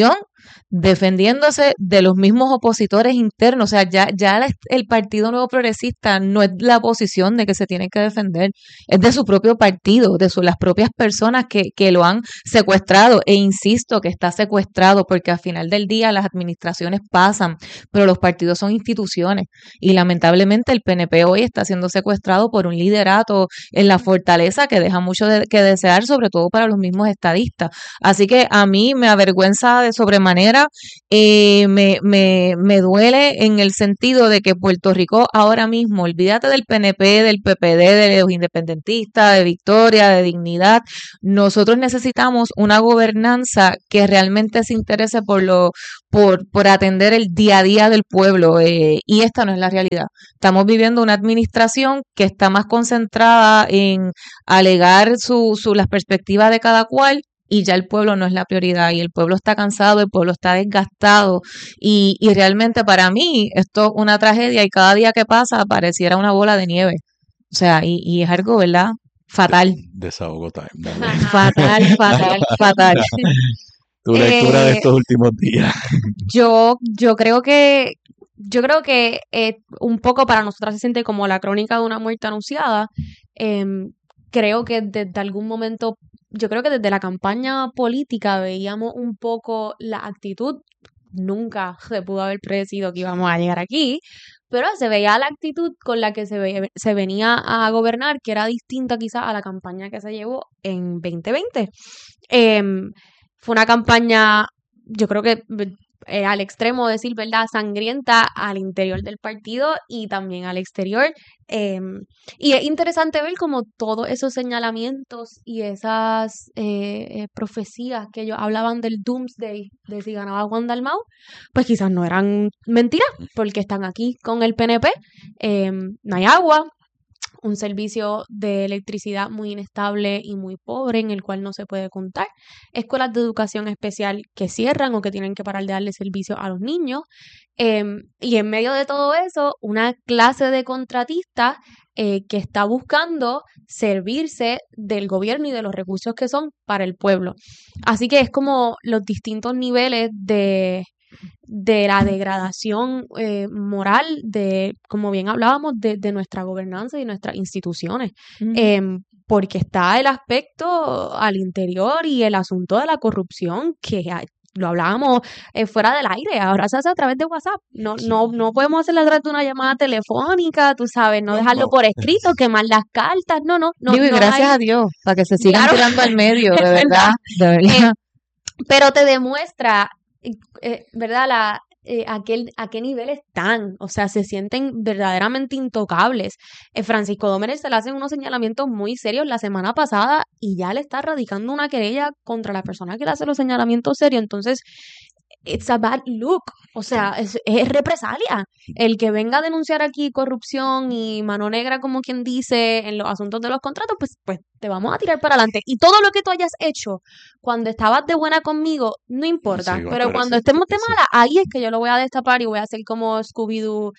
defendiéndose de los mismos opositores internos. O sea, ya, ya la- el Partido Nuevo Progresista no es la posición de que se tiene que defender, es de su propio partido, de su, las propias personas que, que lo han secuestrado. E insisto que está secuestrado porque al final del día las administraciones pasan, pero los partidos son instituciones. Y lamentablemente el P N P hoy está siendo secuestrado por un liderato en la fortaleza que deja mucho de, que desear, sobre todo para los mismos estadistas. Así que a mí me avergüenza de sobremanera, eh, me, me, me duele en el sentido de que Puerto Rico ahora mismo, olvídate del P N P, del P P D, de los independentistas, de Victoria, de Dignidad, nosotros necesitamos una gobernanza que realmente se interese por lo, por, por atender el día a día del pueblo, eh, y esta no es la realidad. Estamos viviendo una administración que está más concentrada en alegar su, su, las perspectivas de cada cual, y ya el pueblo no es la prioridad, y el pueblo está cansado, el pueblo está desgastado, y, y realmente para mí esto es una tragedia, y cada día que pasa pareciera una bola de nieve. O sea, y, y es algo, ¿verdad? Fatal, Desahogo time. Dale. fatal, fatal, fatal. Tu lectura de Eh, estos últimos días. yo, yo creo que, yo creo que eh, un poco para nosotras se siente como la crónica de una muerte anunciada. Em, creo que desde algún momento, yo creo que desde la campaña política veíamos un poco la actitud. Nunca se pudo haber predecido que íbamos a llegar aquí, pero se veía la actitud con la que se, ve- se venía a gobernar, que era distinta quizás a la campaña que se llevó en veinte veinte. Em, Fue una campaña, yo creo que eh, al extremo decir, ¿verdad?, sangrienta al interior del partido y también al exterior. Em, y es interesante ver como todos esos señalamientos y esas eh, eh, profecías que ellos hablaban del doomsday, de si ganaba Juan Dalmau, pues quizás no eran mentiras, porque están aquí con el P N P. Em, no hay agua, un servicio de electricidad muy inestable y muy pobre en el cual no se puede contar, escuelas de educación especial que cierran o que tienen que parar de darle servicio a los niños, em, y en medio de todo eso, una clase de contratistas eh, que está buscando servirse del gobierno y de los recursos que son para el pueblo. Así que es como los distintos niveles de de la degradación eh, moral de, como bien hablábamos, de, de nuestra gobernanza y nuestras instituciones. Ujú. Em, porque está el aspecto al interior y el asunto de la corrupción que ah, lo hablábamos eh, fuera del aire, ahora se hace a través de WhatsApp. No, no, no podemos hacerlo a través de una llamada telefónica, tú sabes, no No, dejarlo no. por escrito, quemar las cartas, no, no, no, Digo, y no gracias hay, a Dios, para que se sigan claro, tirando al medio, de es verdad. verdad, de verdad. Eh, pero te demuestra, eh, eh, ¿verdad? La, eh, a, qué, a qué nivel están, o sea, se sienten verdaderamente intocables. Eh, Francisco Dómenes se le hacen unos señalamientos muy serios la semana pasada y ya le está radicando una querella contra la persona que le hace los señalamientos serios. Entonces, it's a bad look, o sea, es, es represalia. El que venga a denunciar aquí corrupción y mano negra, como quien dice, en los asuntos de los contratos, pues, pues te vamos a tirar para adelante. Y todo lo que tú hayas hecho cuando estabas de buena conmigo, no importa. Sí, va a Pero cuando aparecer. estemos de Sí. mala, ahí es que yo lo voy a destapar y voy a hacer como Scooby-Doo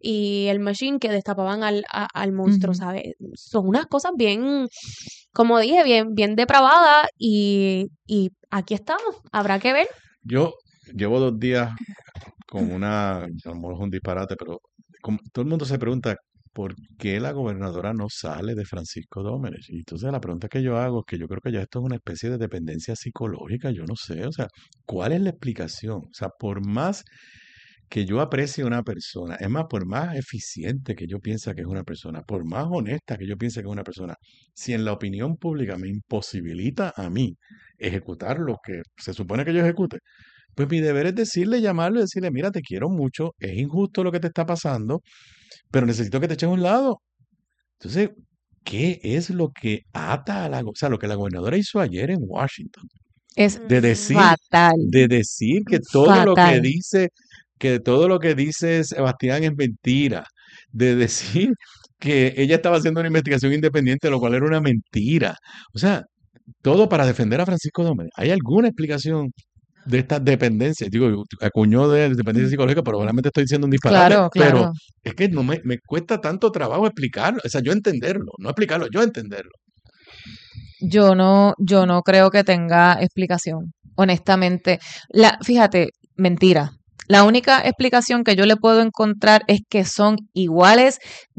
y el Machine que destapaban al, a- al monstruo, Ujú. ¿sabes? Son unas cosas bien, como dije, bien, bien depravadas y, y aquí estamos. Habrá que ver. Yo llevo dos días con una, a lo mejor es un disparate, pero como- todo el mundo se pregunta por qué la gobernadora no sale de Francisco Dómenes. Y entonces la pregunta que yo hago es que yo creo que ya esto es una especie de dependencia psicológica, yo no sé, o sea, ¿cuál es la explicación? O sea, por más que yo aprecie a una persona, es más, por más eficiente que yo piense que es una persona, por más honesta que yo piense que es una persona, si en la opinión pública me imposibilita a mí ejecutar lo que se supone que yo ejecute, pues mi deber es decirle, llamarlo y decirle, mira, te quiero mucho, es injusto lo que te está pasando, pero necesito que te eches a un lado. Entonces, ¿qué es lo que ata a la, go- o sea, lo que la gobernadora hizo ayer en Washington? Es De Mm, decir, fatal, de decir que todo lo que fatal. dice, que todo lo que dice Sebastián es mentira, de decir que ella estaba haciendo una investigación independiente, lo cual era una mentira. O sea, todo para defender a Francisco Dómez. ¿Hay alguna explicación de estas dependencias? Digo, acuñó de dependencia psicológica, pero realmente estoy diciendo un disparate, Claro, pero claro. es que no me, me cuesta tanto trabajo explicarlo, o sea, yo entenderlo, no explicarlo, yo entenderlo. Yo no, yo no creo que tenga explicación, honestamente. La, fíjate, mentira. La única explicación que yo le puedo encontrar es que son iguales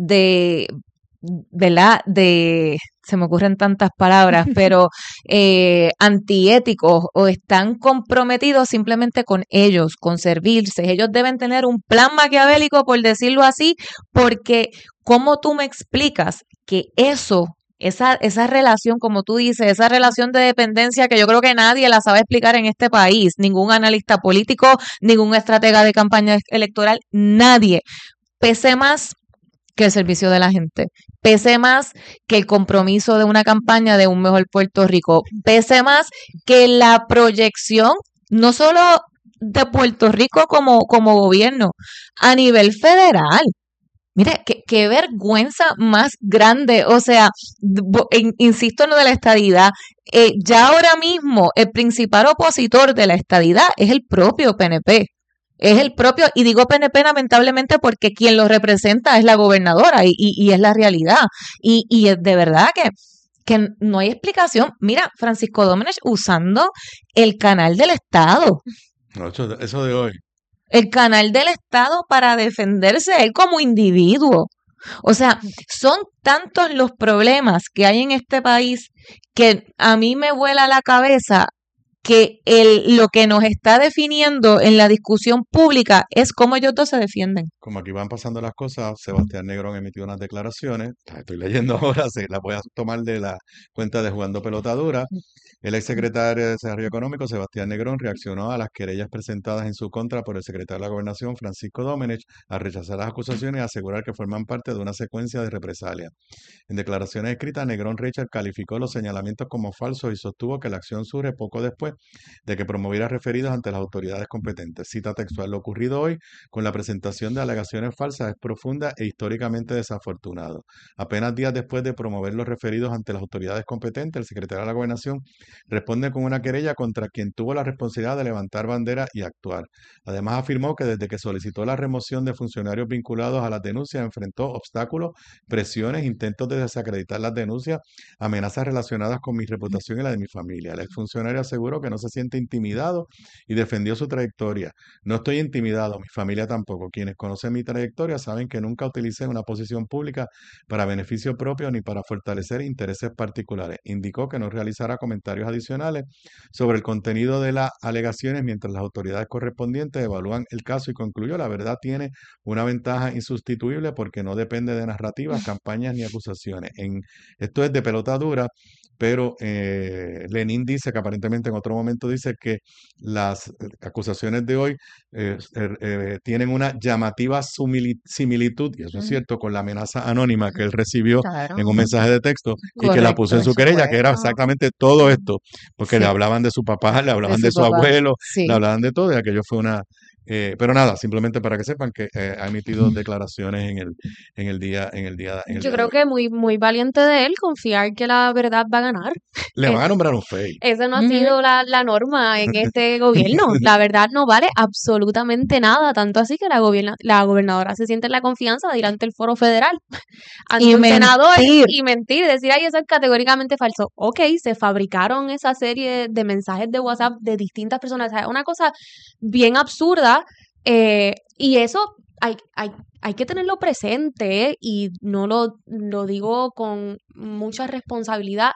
de, ¿verdad? De, se me ocurren tantas palabras, pero eh, antiéticos o están comprometidos simplemente con ellos, con servirse. Ellos deben tener un plan maquiavélico, por decirlo así, porque ¿cómo tú me explicas que eso... Esa, esa relación, como tú dices, esa relación de dependencia que yo creo que nadie la sabe explicar en este país, ningún analista político, ningún estratega de campaña electoral, nadie, pese más que el servicio de la gente, pese más que el compromiso de una campaña de un mejor Puerto Rico, pese más que la proyección, no solo de Puerto Rico como, como gobierno, a nivel federal. Mire, qué, qué vergüenza más grande. O sea, bo- in- insisto en lo de la estadidad. Eh, ya ahora mismo el principal opositor de la estadidad es el propio P N P. Es el propio, y digo P N P lamentablemente porque quien lo representa es la gobernadora y, y, y es la realidad. Y, y es de verdad que, que no hay explicación. Mira, Francisco Domenech usando el canal del Estado. No, eso, de- eso de hoy. El canal del Estado para defenderse él como individuo. O sea, son tantos los problemas que hay en este país que a mí me vuela la cabeza que el, lo que nos está definiendo en la discusión pública es cómo ellos dos se defienden. Como aquí van pasando las cosas, Sebastián Negrón emitió unas declaraciones, las estoy leyendo ahora, se las voy a tomar de la cuenta de Jugando Pelota Dura. El exsecretario de Desarrollo Económico, Sebastián Negrón, reaccionó a las querellas presentadas en su contra por el secretario de la Gobernación, Francisco Domenech, al rechazar las acusaciones y asegurar que forman parte de una secuencia de represalias. En declaraciones escritas, Negrón Richard calificó los señalamientos como falsos y sostuvo que la acción surge poco después de que promoviera referidos ante las autoridades competentes. Cita textual: lo ocurrido hoy con la presentación de alegaciones falsas es profunda e históricamente desafortunado. Apenas días después de promover los referidos ante las autoridades competentes, el secretario de la Gobernación responde con una querella contra quien tuvo la responsabilidad de levantar bandera y actuar. Además, afirmó que desde que solicitó la remoción de funcionarios vinculados a las denuncias enfrentó obstáculos, presiones, intentos de desacreditar las denuncias, amenazas relacionadas con mi reputación y la de mi familia. El exfuncionario aseguró que no se siente intimidado y defendió su trayectoria. No estoy intimidado, mi familia tampoco. Quienes conocen mi trayectoria saben que nunca utilicé una posición pública para beneficio propio ni para fortalecer intereses particulares. Indicó que no realizará comentarios adicionales sobre el contenido de las alegaciones mientras las autoridades correspondientes evalúan el caso y concluyó: la verdad tiene una ventaja insustituible porque no depende de narrativas, campañas ni acusaciones. En, esto es de pelota dura, pero eh, Lenin dice que aparentemente en otro momento dice que las eh, acusaciones de hoy eh, er- eh, tienen una llamativa sumili- similitud, y eso es Mm, cierto, con la amenaza anónima que él recibió Claro, en un mensaje de texto y que la puso correcto, en su eso querella, que era fue. exactamente todo esto, porque le Sí, hablaban de su papá, le de hablaban su de su papá. abuelo, le Sí. hablaban de todo, y aquello fue una... eh, pero nada, simplemente para que sepan que eh, ha emitido declaraciones en el, en el día, en el día, en el Yo día de creo hoy. que muy, muy valiente de él confiar que la verdad va a ganar. Le van Es, a nombrar un fake. esa no ha Ujú. sido la, la norma en este gobierno. La verdad no vale absolutamente nada, tanto así que la, gobierna- la gobernadora se siente en la confianza de ir ante el foro federal, ante Y un senador mentir. y mentir, decir, ay, eso es categóricamente falso. Ok, se fabricaron esa serie de mensajes de WhatsApp de distintas personas. O sea, una cosa bien absurda, eh, y eso hay, hay, hay que tenerlo presente, ¿eh? Y no lo, lo digo con mucha responsabilidad.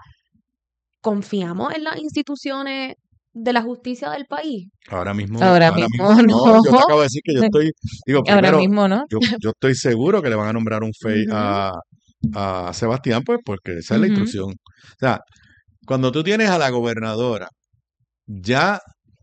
¿Confiamos en las instituciones de la justicia del país? Ahora mismo, Ahora ahora mismo mismo, no, yo te no. acabo de decir que yo estoy, digo, Ahora primero, mismo no. yo, yo estoy seguro que le van a nombrar un fake Ujú. a, a Sebastián, pues porque esa es la Ujú. instrucción. O sea, cuando tú tienes a la gobernadora ya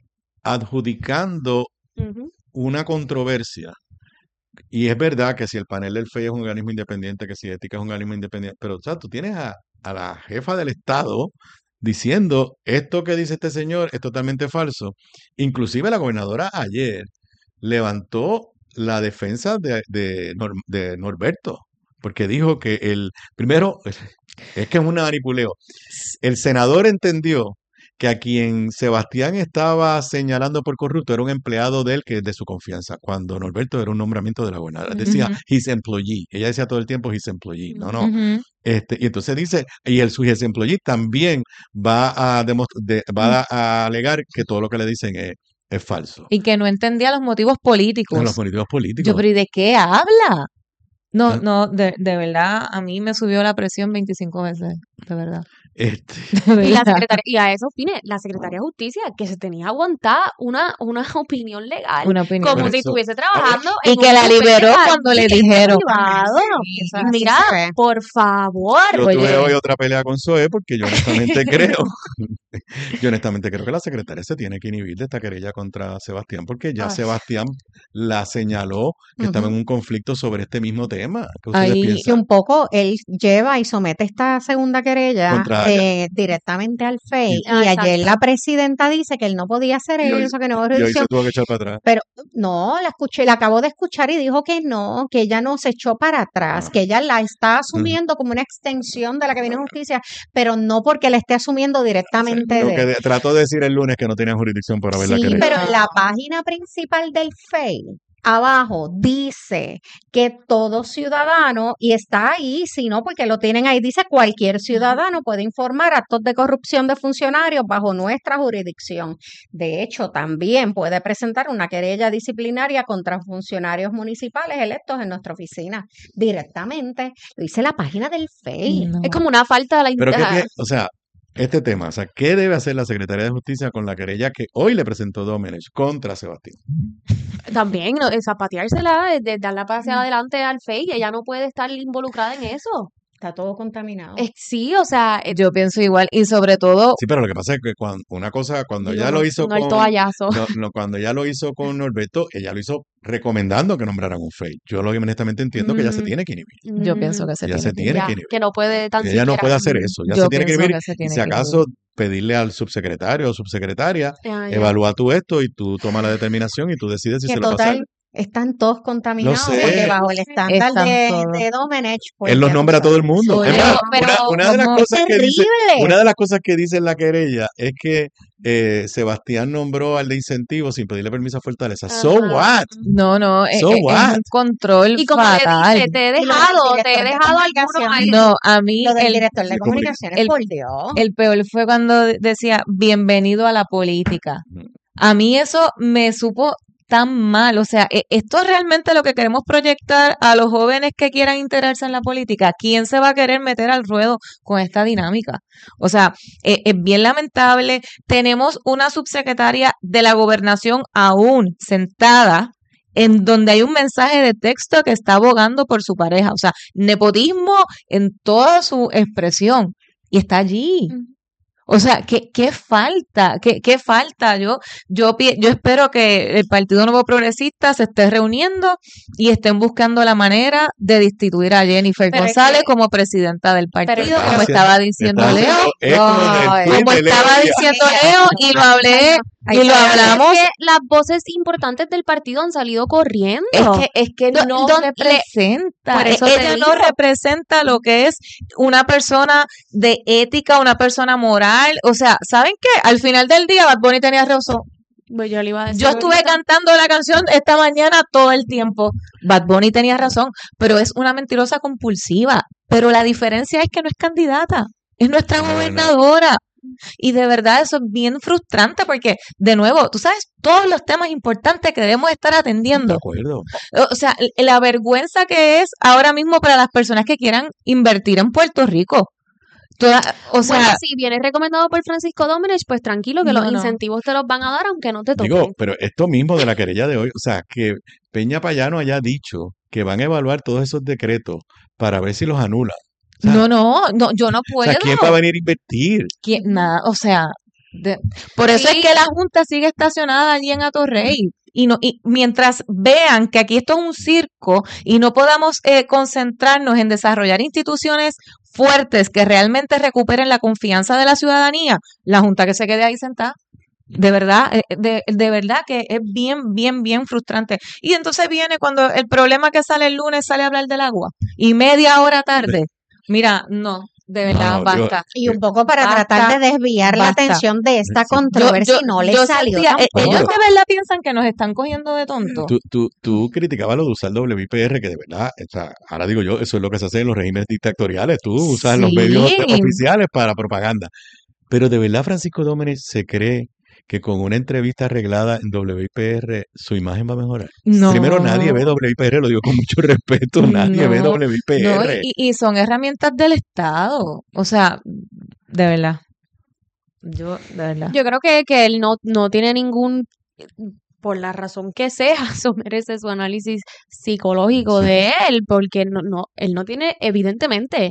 adjudicando Ujú. una controversia, y es verdad que si el panel del F E I es un organismo independiente, que si Ética es un organismo independiente, pero o sea, tú tienes a, a la jefa del Estado diciendo esto que dice este señor es totalmente falso. Inclusive la gobernadora ayer levantó la defensa de, de, Nor- de Norberto, porque dijo que el, primero, es que es un manipuleo. El senador entendió que a quien Sebastián estaba señalando por corrupto era un empleado de él que es de su confianza, cuando Norberto era un nombramiento de la gobernadora. Decía, Ujú. his employee. Ella decía todo el tiempo, his employee. No, no. Ujú. Este, y entonces dice, y el su his employee también va a, demos- de- va a, a alegar que todo lo que le dicen es, es falso. Y que no entendía los motivos políticos. Son los motivos políticos. Yo, pero ¿y de qué habla? No, ¿Ah? no, de, de verdad, a mí me subió la presión veinticinco veces, de verdad. Este, De Y la verdad. secretaria, y a eso, Fine, la secretaria de Justicia, que se tenía aguantada una, una opinión legal, Una opinión. como Pero si eso- estuviese trabajando Y en que un la bufete liberó allí cuando le en el dijeron. privado. Sí, eso así Mira, se ve. por favor. yo Oye. tuve hoy otra pelea con Zoe porque yo honestamente creo, yo honestamente creo que la secretaria se tiene que inhibir de esta querella contra Sebastián porque ya Ay. Sebastián la señaló que estaba en Ujú. un conflicto sobre este mismo tema. ¿Qué ustedes Ahí- Y piensan? un poco él lleva y somete esta segunda querella Contra eh, directamente al F E I. Ah, Y ayer exacto. la presidenta dice que él no podía hacer Y hoy- eso, que no Y hubo hoy se jurisdicción. tuvo que echar para atrás. Pero no, la escuché, la acabo de escuchar y dijo que no, que ella no se echó para atrás, Ah. que ella la está asumiendo como una extensión de la que viene en justicia, pero no porque la esté asumiendo directamente Lo de. que de- trató de decir el lunes que no tenía jurisdicción para ver la Sí, querella. pero la página principal del F E I abajo dice que todo ciudadano, y está ahí, si no, porque lo tienen ahí, dice cualquier ciudadano puede informar actos de corrupción de funcionarios bajo nuestra jurisdicción. De hecho, también puede presentar una querella disciplinaria contra funcionarios municipales electos en nuestra oficina directamente. Lo dice la página del F E I. No. Es como una falta de la Pero integridad. que, o sea, este tema, o sea, ¿qué debe hacer la Secretaría de Justicia con la querella que hoy le presentó Domenech contra Sebastián? También, ¿no? Eh, zapateársela, de, de darla para Mm. hacia adelante al F E I, ella no puede estar involucrada en eso. Está todo contaminado. Es, sí, o sea, eh, Yo pienso igual. Y sobre todo, Sí, pero lo que pasa es que cuando una cosa, cuando digo, ella no, lo hizo no el con toallazo. no, no, cuando ella lo hizo con Norberto, ella lo hizo recomendando que nombraran un F E I. Yo lo que honestamente entiendo que ella se Ujú. tiene que inhibir. yo Ujú. pienso que se Ella tiene se que tiene Ya, que inhibir. que no puede tan Que ella no siquiera. puede hacer eso. Ya Yo se tiene que pienso inhibir. que se Y tiene si que acaso pedirle al subsecretario o subsecretaria, Ah, ya. evalúa tú esto y tú tomas la determinación y tú decides si Que se lo pasa a él. total, están todos contaminados sé. porque bajo el estándar Están de, todos. de Domenech, pues Él los ya tú nombra a todo el sabes. mundo. Oye, Es más, pero- una, una de las ¿cómo? cosas que dice, ¡Terrible! una de las cosas que dice en la querella es que eh, Sebastián nombró al de incentivo sin pedirle permiso a Fortaleza. So Ajá. what? No, no, es, So es- es what? un control Y como le fatal. dice, te he Y lo del dejado, te director he de dejado algunos comunicaciones. ahí. No, a mí Lo del el, director de de comunicaciones, el- por Dios. el peor fue cuando de- decía, bienvenido a la política. Ujú. A mí eso me supo tan mal. O sea, e- esto es realmente lo que queremos proyectar a los jóvenes que quieran integrarse en la política. ¿Quién se va a querer meter al ruedo con esta dinámica? O sea, e- es bien lamentable. Tenemos una subsecretaria de la gobernación aún sentada en donde hay un mensaje de texto que está abogando por su pareja. O sea, nepotismo en toda su expresión. Y está allí. Ujú. O sea, ¿qué, qué falta? ¿Qué, qué falta? Yo, yo, pi- yo espero que el Partido Nuevo Progresista se esté reuniendo y estén buscando la manera de destituir a Jennifer Pero es González que- como presidenta del partido, es que- como Está estaba haciendo- diciendo está Leo. haciendo eco del Ay, tweet como de Leo estaba Díaz. diciendo Leo y lo hablé Ahí y lo está. hablamos. Es que las voces importantes del partido han salido corriendo. Es que, es que Do- no don- le- representa. por eso E- te Ella no digo. representa lo que es una persona de ética, una persona moral. O sea, ¿saben qué? Al final del día, Bad Bunny tenía razón. Pues yo le iba a decir Yo estuve ahorita. cantando la canción esta mañana todo el tiempo. Bad Bunny tenía razón, pero es una mentirosa compulsiva. Pero la diferencia es que no es candidata, es nuestra No, no. gobernadora. Y de verdad eso es bien frustrante porque, de nuevo, tú sabes todos los temas importantes que debemos estar De atendiendo. acuerdo. O sea, l- la vergüenza que es ahora mismo para las personas que quieran invertir en Puerto Rico. Toda, o sea, Bueno, si vienes recomendado por Francisco Domenech, pues tranquilo que No, los no. incentivos te los van a dar aunque no te toquen. Digo, pero esto mismo de la querella de hoy, o sea, que Peña Payano haya dicho que van a evaluar todos esos decretos para ver si los anulan. O sea, no, no, no, yo no o puedo. sea, ¿quién va a venir a invertir? ¿Quién- nada, o sea, de- por eso Sí. es que la Junta sigue estacionada allí en Atorrey. Y, no, y mientras vean que aquí esto es un circo y no podamos eh, concentrarnos en desarrollar instituciones fuertes que realmente recuperen la confianza de la ciudadanía, la Junta que se quede ahí sentada. De verdad, eh, de, de verdad que es bien, bien, bien frustrante. Y entonces viene cuando el problema que sale el lunes sale a hablar del agua y media hora tarde. Mira, no, de verdad, No, yo- basta. Y un poco para Basta, tratar de desviar la basta. atención de esta Sí. controversia y no le yo salió sentía- eh, tampoco. ellos de verdad piensan que nos están cogiendo de tonto. Tú, tú, tú criticabas lo de usar W I P R, que de verdad, o sea, ahora digo yo, eso es lo que se hace en los regímenes dictatoriales. Tú usas los medios Sí. oficiales para propaganda. Pero de verdad Francisco Domenech se cree que con una entrevista arreglada en W I P R su imagen va a mejorar? No. Primero, nadie ve W I P R, lo digo con mucho respeto, nadie ve No, W I P no, R. y, y son herramientas del Estado. O sea, de verdad. Yo, de verdad. Yo creo que, que él no, no tiene ningún, por la razón que sea, eso merece su análisis psicológico Sí. de él, porque no, no, él no tiene evidentemente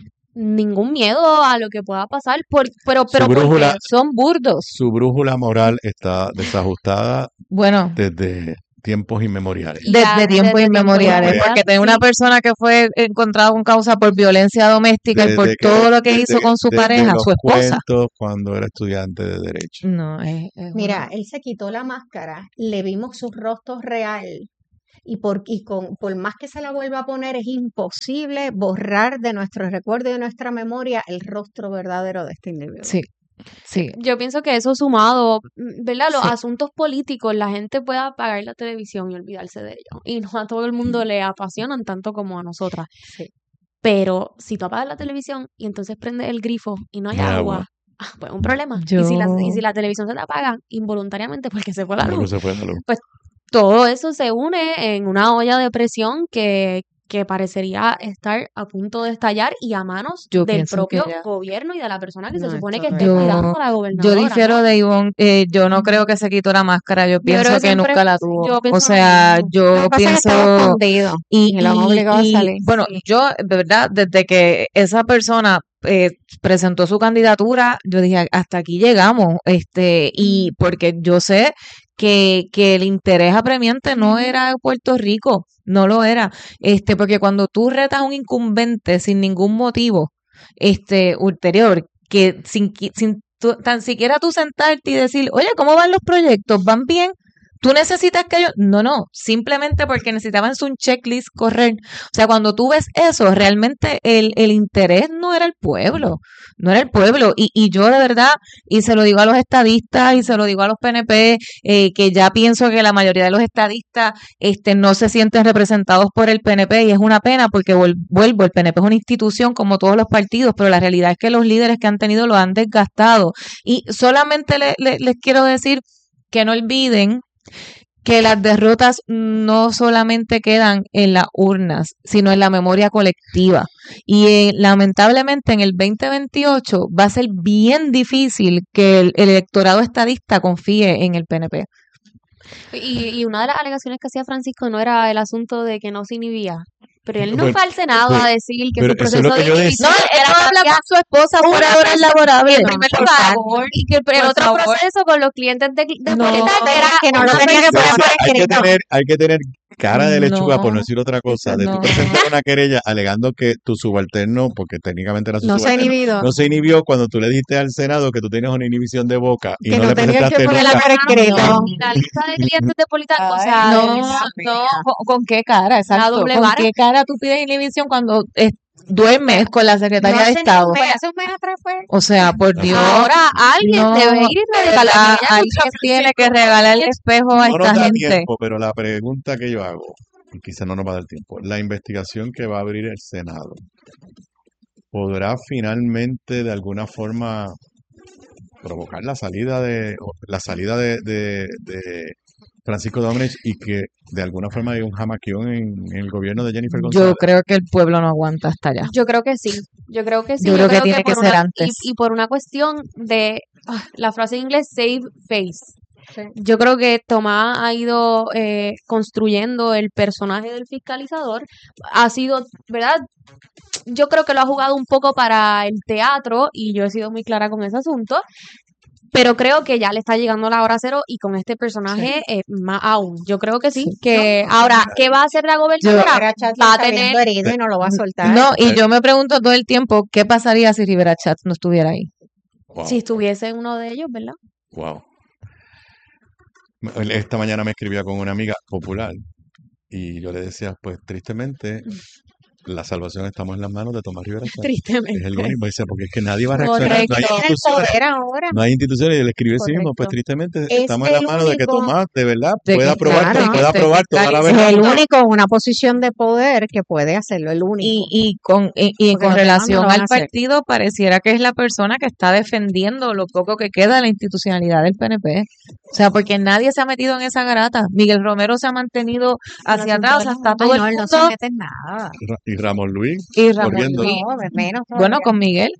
ningún miedo a lo que pueda pasar, por, pero, Su pero porque brújula, Son burdos. su brújula moral está desajustada Bueno, desde tiempos inmemoriales. ya desde tiempos desde tiempo inmemoriales, inmemorial. porque tener una sí, persona que fue encontrada con causa por violencia doméstica y por Desde que, todo lo que hizo desde, con su desde pareja, los su esposa. cuentos cuando era estudiante de Derecho. No, es, es Mira, una... él se quitó la máscara, le vimos su rostro real y, por, y con, por más que se la vuelva a poner, es imposible borrar de nuestro recuerdo y de nuestra memoria el rostro verdadero de este individuo. Sí, sí, yo pienso que eso sumado, mm, ¿verdad? Los sí. asuntos políticos, la gente puede apagar la televisión y olvidarse de ellos. Y no a todo el mundo le apasionan tanto como a nosotras. Sí. Pero si tú apagas la televisión y entonces prendes el grifo y no hay No hay agua, agua. ah, pues un problema. Y si la, y Yo, si la televisión se te apaga involuntariamente porque se fue la Porque luz, se fue la luz. pues todo eso se une en una olla de presión que, que parecería estar a punto de estallar y a manos yo del pienso que propio ya. gobierno y de la persona que se No, supone esto que no esté es cuidando Yo, a la yo gobernadora, difiero ¿no? de Ivonne, eh, yo no creo que se quitó la máscara, yo Yo creo pienso que que siempre, nunca la tuvo. yo O pienso lo sea, mismo. Lo yo que pasa es que estaba pienso, escondido y, y lo han y, obligado a y salir. bueno, Sí. yo, de verdad, desde que esa persona eh, presentó su candidatura, yo dije, hasta aquí llegamos, este, y porque yo sé que, que el interés apremiante no era Puerto Rico, no lo era, este, porque cuando tú retas a un incumbente sin ningún motivo, este, ulterior, que sin, qui- sin tú- tan siquiera tú sentarte y decir, oye, ¿cómo van los proyectos? ¿Van bien? ¿Tú necesitas que yo? No, no, simplemente porque necesitaban un checklist correr. O sea, cuando tú ves eso, realmente el, el interés no era el pueblo, no era el pueblo. Y, y yo de verdad, y se lo digo a los estadistas y se lo digo a los P N P, eh, que ya pienso que la mayoría de los estadistas este, no se sienten representados por el P N P y es una pena porque vol- vuelvo, el P N P es una institución como todos los partidos, pero la realidad es que los líderes que han tenido lo han desgastado. Y solamente le- le- les quiero decir que no olviden que las derrotas no solamente quedan en las urnas, sino en la memoria colectiva. Y eh, lamentablemente en el veinte veintiocho va a ser bien difícil que el, el electorado estadista confíe en el P N P. Y, y una de las alegaciones que hacía Francisco no era el asunto de que no se inhibía. Pero él no Pues, fue al Senado pues, a decir que pero su eso es lo proceso que de yo decía. inhibición No, él era no habla hacia con su esposa por una horas persona, laborables. en primer Por lugar, favor, y que el, el por otro favor. proceso con los clientes de, de No, Política Era era que no una lo tenía que Yo poner decía, por hay que escrito. tener, hay que tener cara de lechuga, por no No, decir otra cosa, de tú no. presentar una querella alegando que tu subalterno, porque técnicamente era su No se ha subalterno, inhibido. no se inhibió cuando tú le dijiste al Senado que tú tenías una inhibición de boca y Que no no le tenía que presentaste ponerla nunca. por escrito. No, la lista de clientes de Política, o Ay, sea, de no, verdad, no, ¿con, con qué cara? una Exacto. doble ¿Con vara. qué cara tú pides inhibición cuando eh, duermes con la No secretaria de hace ni un Estado? mes, hace un mes atrás fue. O sea, por Dios, Ahora alguien no, debe ir y de radicar la verdad, querella alguien contra tiene que Francisco. regalar el espejo a No nos esta da gente. tiempo, pero la pregunta que yo hago, y quizá no nos va a dar tiempo, la investigación que va a abrir el Senado, ¿podrá finalmente de alguna forma provocar la salida de o la salida de, de, de Francisco Domenech y que de alguna forma hay un jamaquión en, en el gobierno de Jennifer Yo González? creo que el pueblo no aguanta hasta allá. Yo creo que sí, yo creo que sí, Yo yo creo que creo tiene que que por ser una, y, antes. y por una cuestión de ah, la frase en inglés save face. Sí. Yo creo que Tomás ha ido eh, construyendo el personaje del fiscalizador, ha sido, ¿verdad? Yo creo que lo ha jugado un poco para el teatro y yo he sido muy clara con ese asunto, pero creo que ya le está llegando la hora cero y con este personaje eh, más aún. Yo creo que sí, Sí. que No, ahora, no, ¿qué va a hacer la Yo, gobernadora? Rivera Chatz Va a está viendo tener, herido y no lo va a soltar. no, y Eh, yo me pregunto todo el tiempo, ¿qué pasaría si Rivera Chatz no estuviera ahí? wow, si estuviese uno de ellos, ¿verdad? wow. Esta mañana me escribía con una amiga popular y yo le decía, pues tristemente, la salvación estamos en las manos de Tomás Rivera Chávez. Tristemente. Es el único, dice, porque es que nadie va a reaccionar. No hay Tiene el instituciones, poder ahora. no hay instituciones, y él escribe así mismo, pues Correcto. tristemente Es estamos en las el manos de que único- Tomás, de verdad, de pueda que- aprobar, claro, pueda se aprobar toda la fiscalice. Es verdad. el único en una posición de poder que puede hacerlo, el único. Y, y con, y, y Porque con los demás no relación lo van al a hacer. partido, pareciera que es la persona que está defendiendo lo poco que queda de la institucionalidad del P N P. O sea, porque nadie se ha metido en esa garata. Miguel Romero se ha mantenido hacia atrás, o sea, está todo Ay, el no, él no se mundo. mete en nada. Ra- Y Ramón Luis Y Ramón corriendo. Luis. No, de menos Bueno, todavía. con Miguel.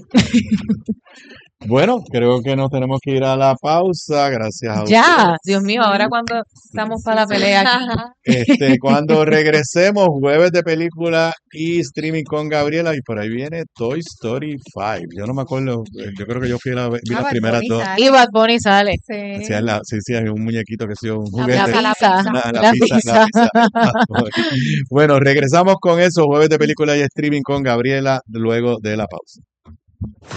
Bueno, creo que nos tenemos que ir a la pausa, gracias a Ya, ustedes. Dios mío, ahora cuando estamos para la pelea aquí. Este, cuando regresemos, jueves de película y streaming con Gabriela, y por ahí viene Toy Story cinco. Yo no me acuerdo, eh, yo creo que yo fui a la, vi Ah, las Bad primeras Bunny dos. sale. Y Bad Bunny sale. Sí. Hacían la, sí, sí, un muñequito que sí, un La juguete. La pizza, la pizza. pizza. La, la La pizza, la pizza. pizza. Bueno, regresamos con eso, jueves de película y streaming con Gabriela, luego de la pausa.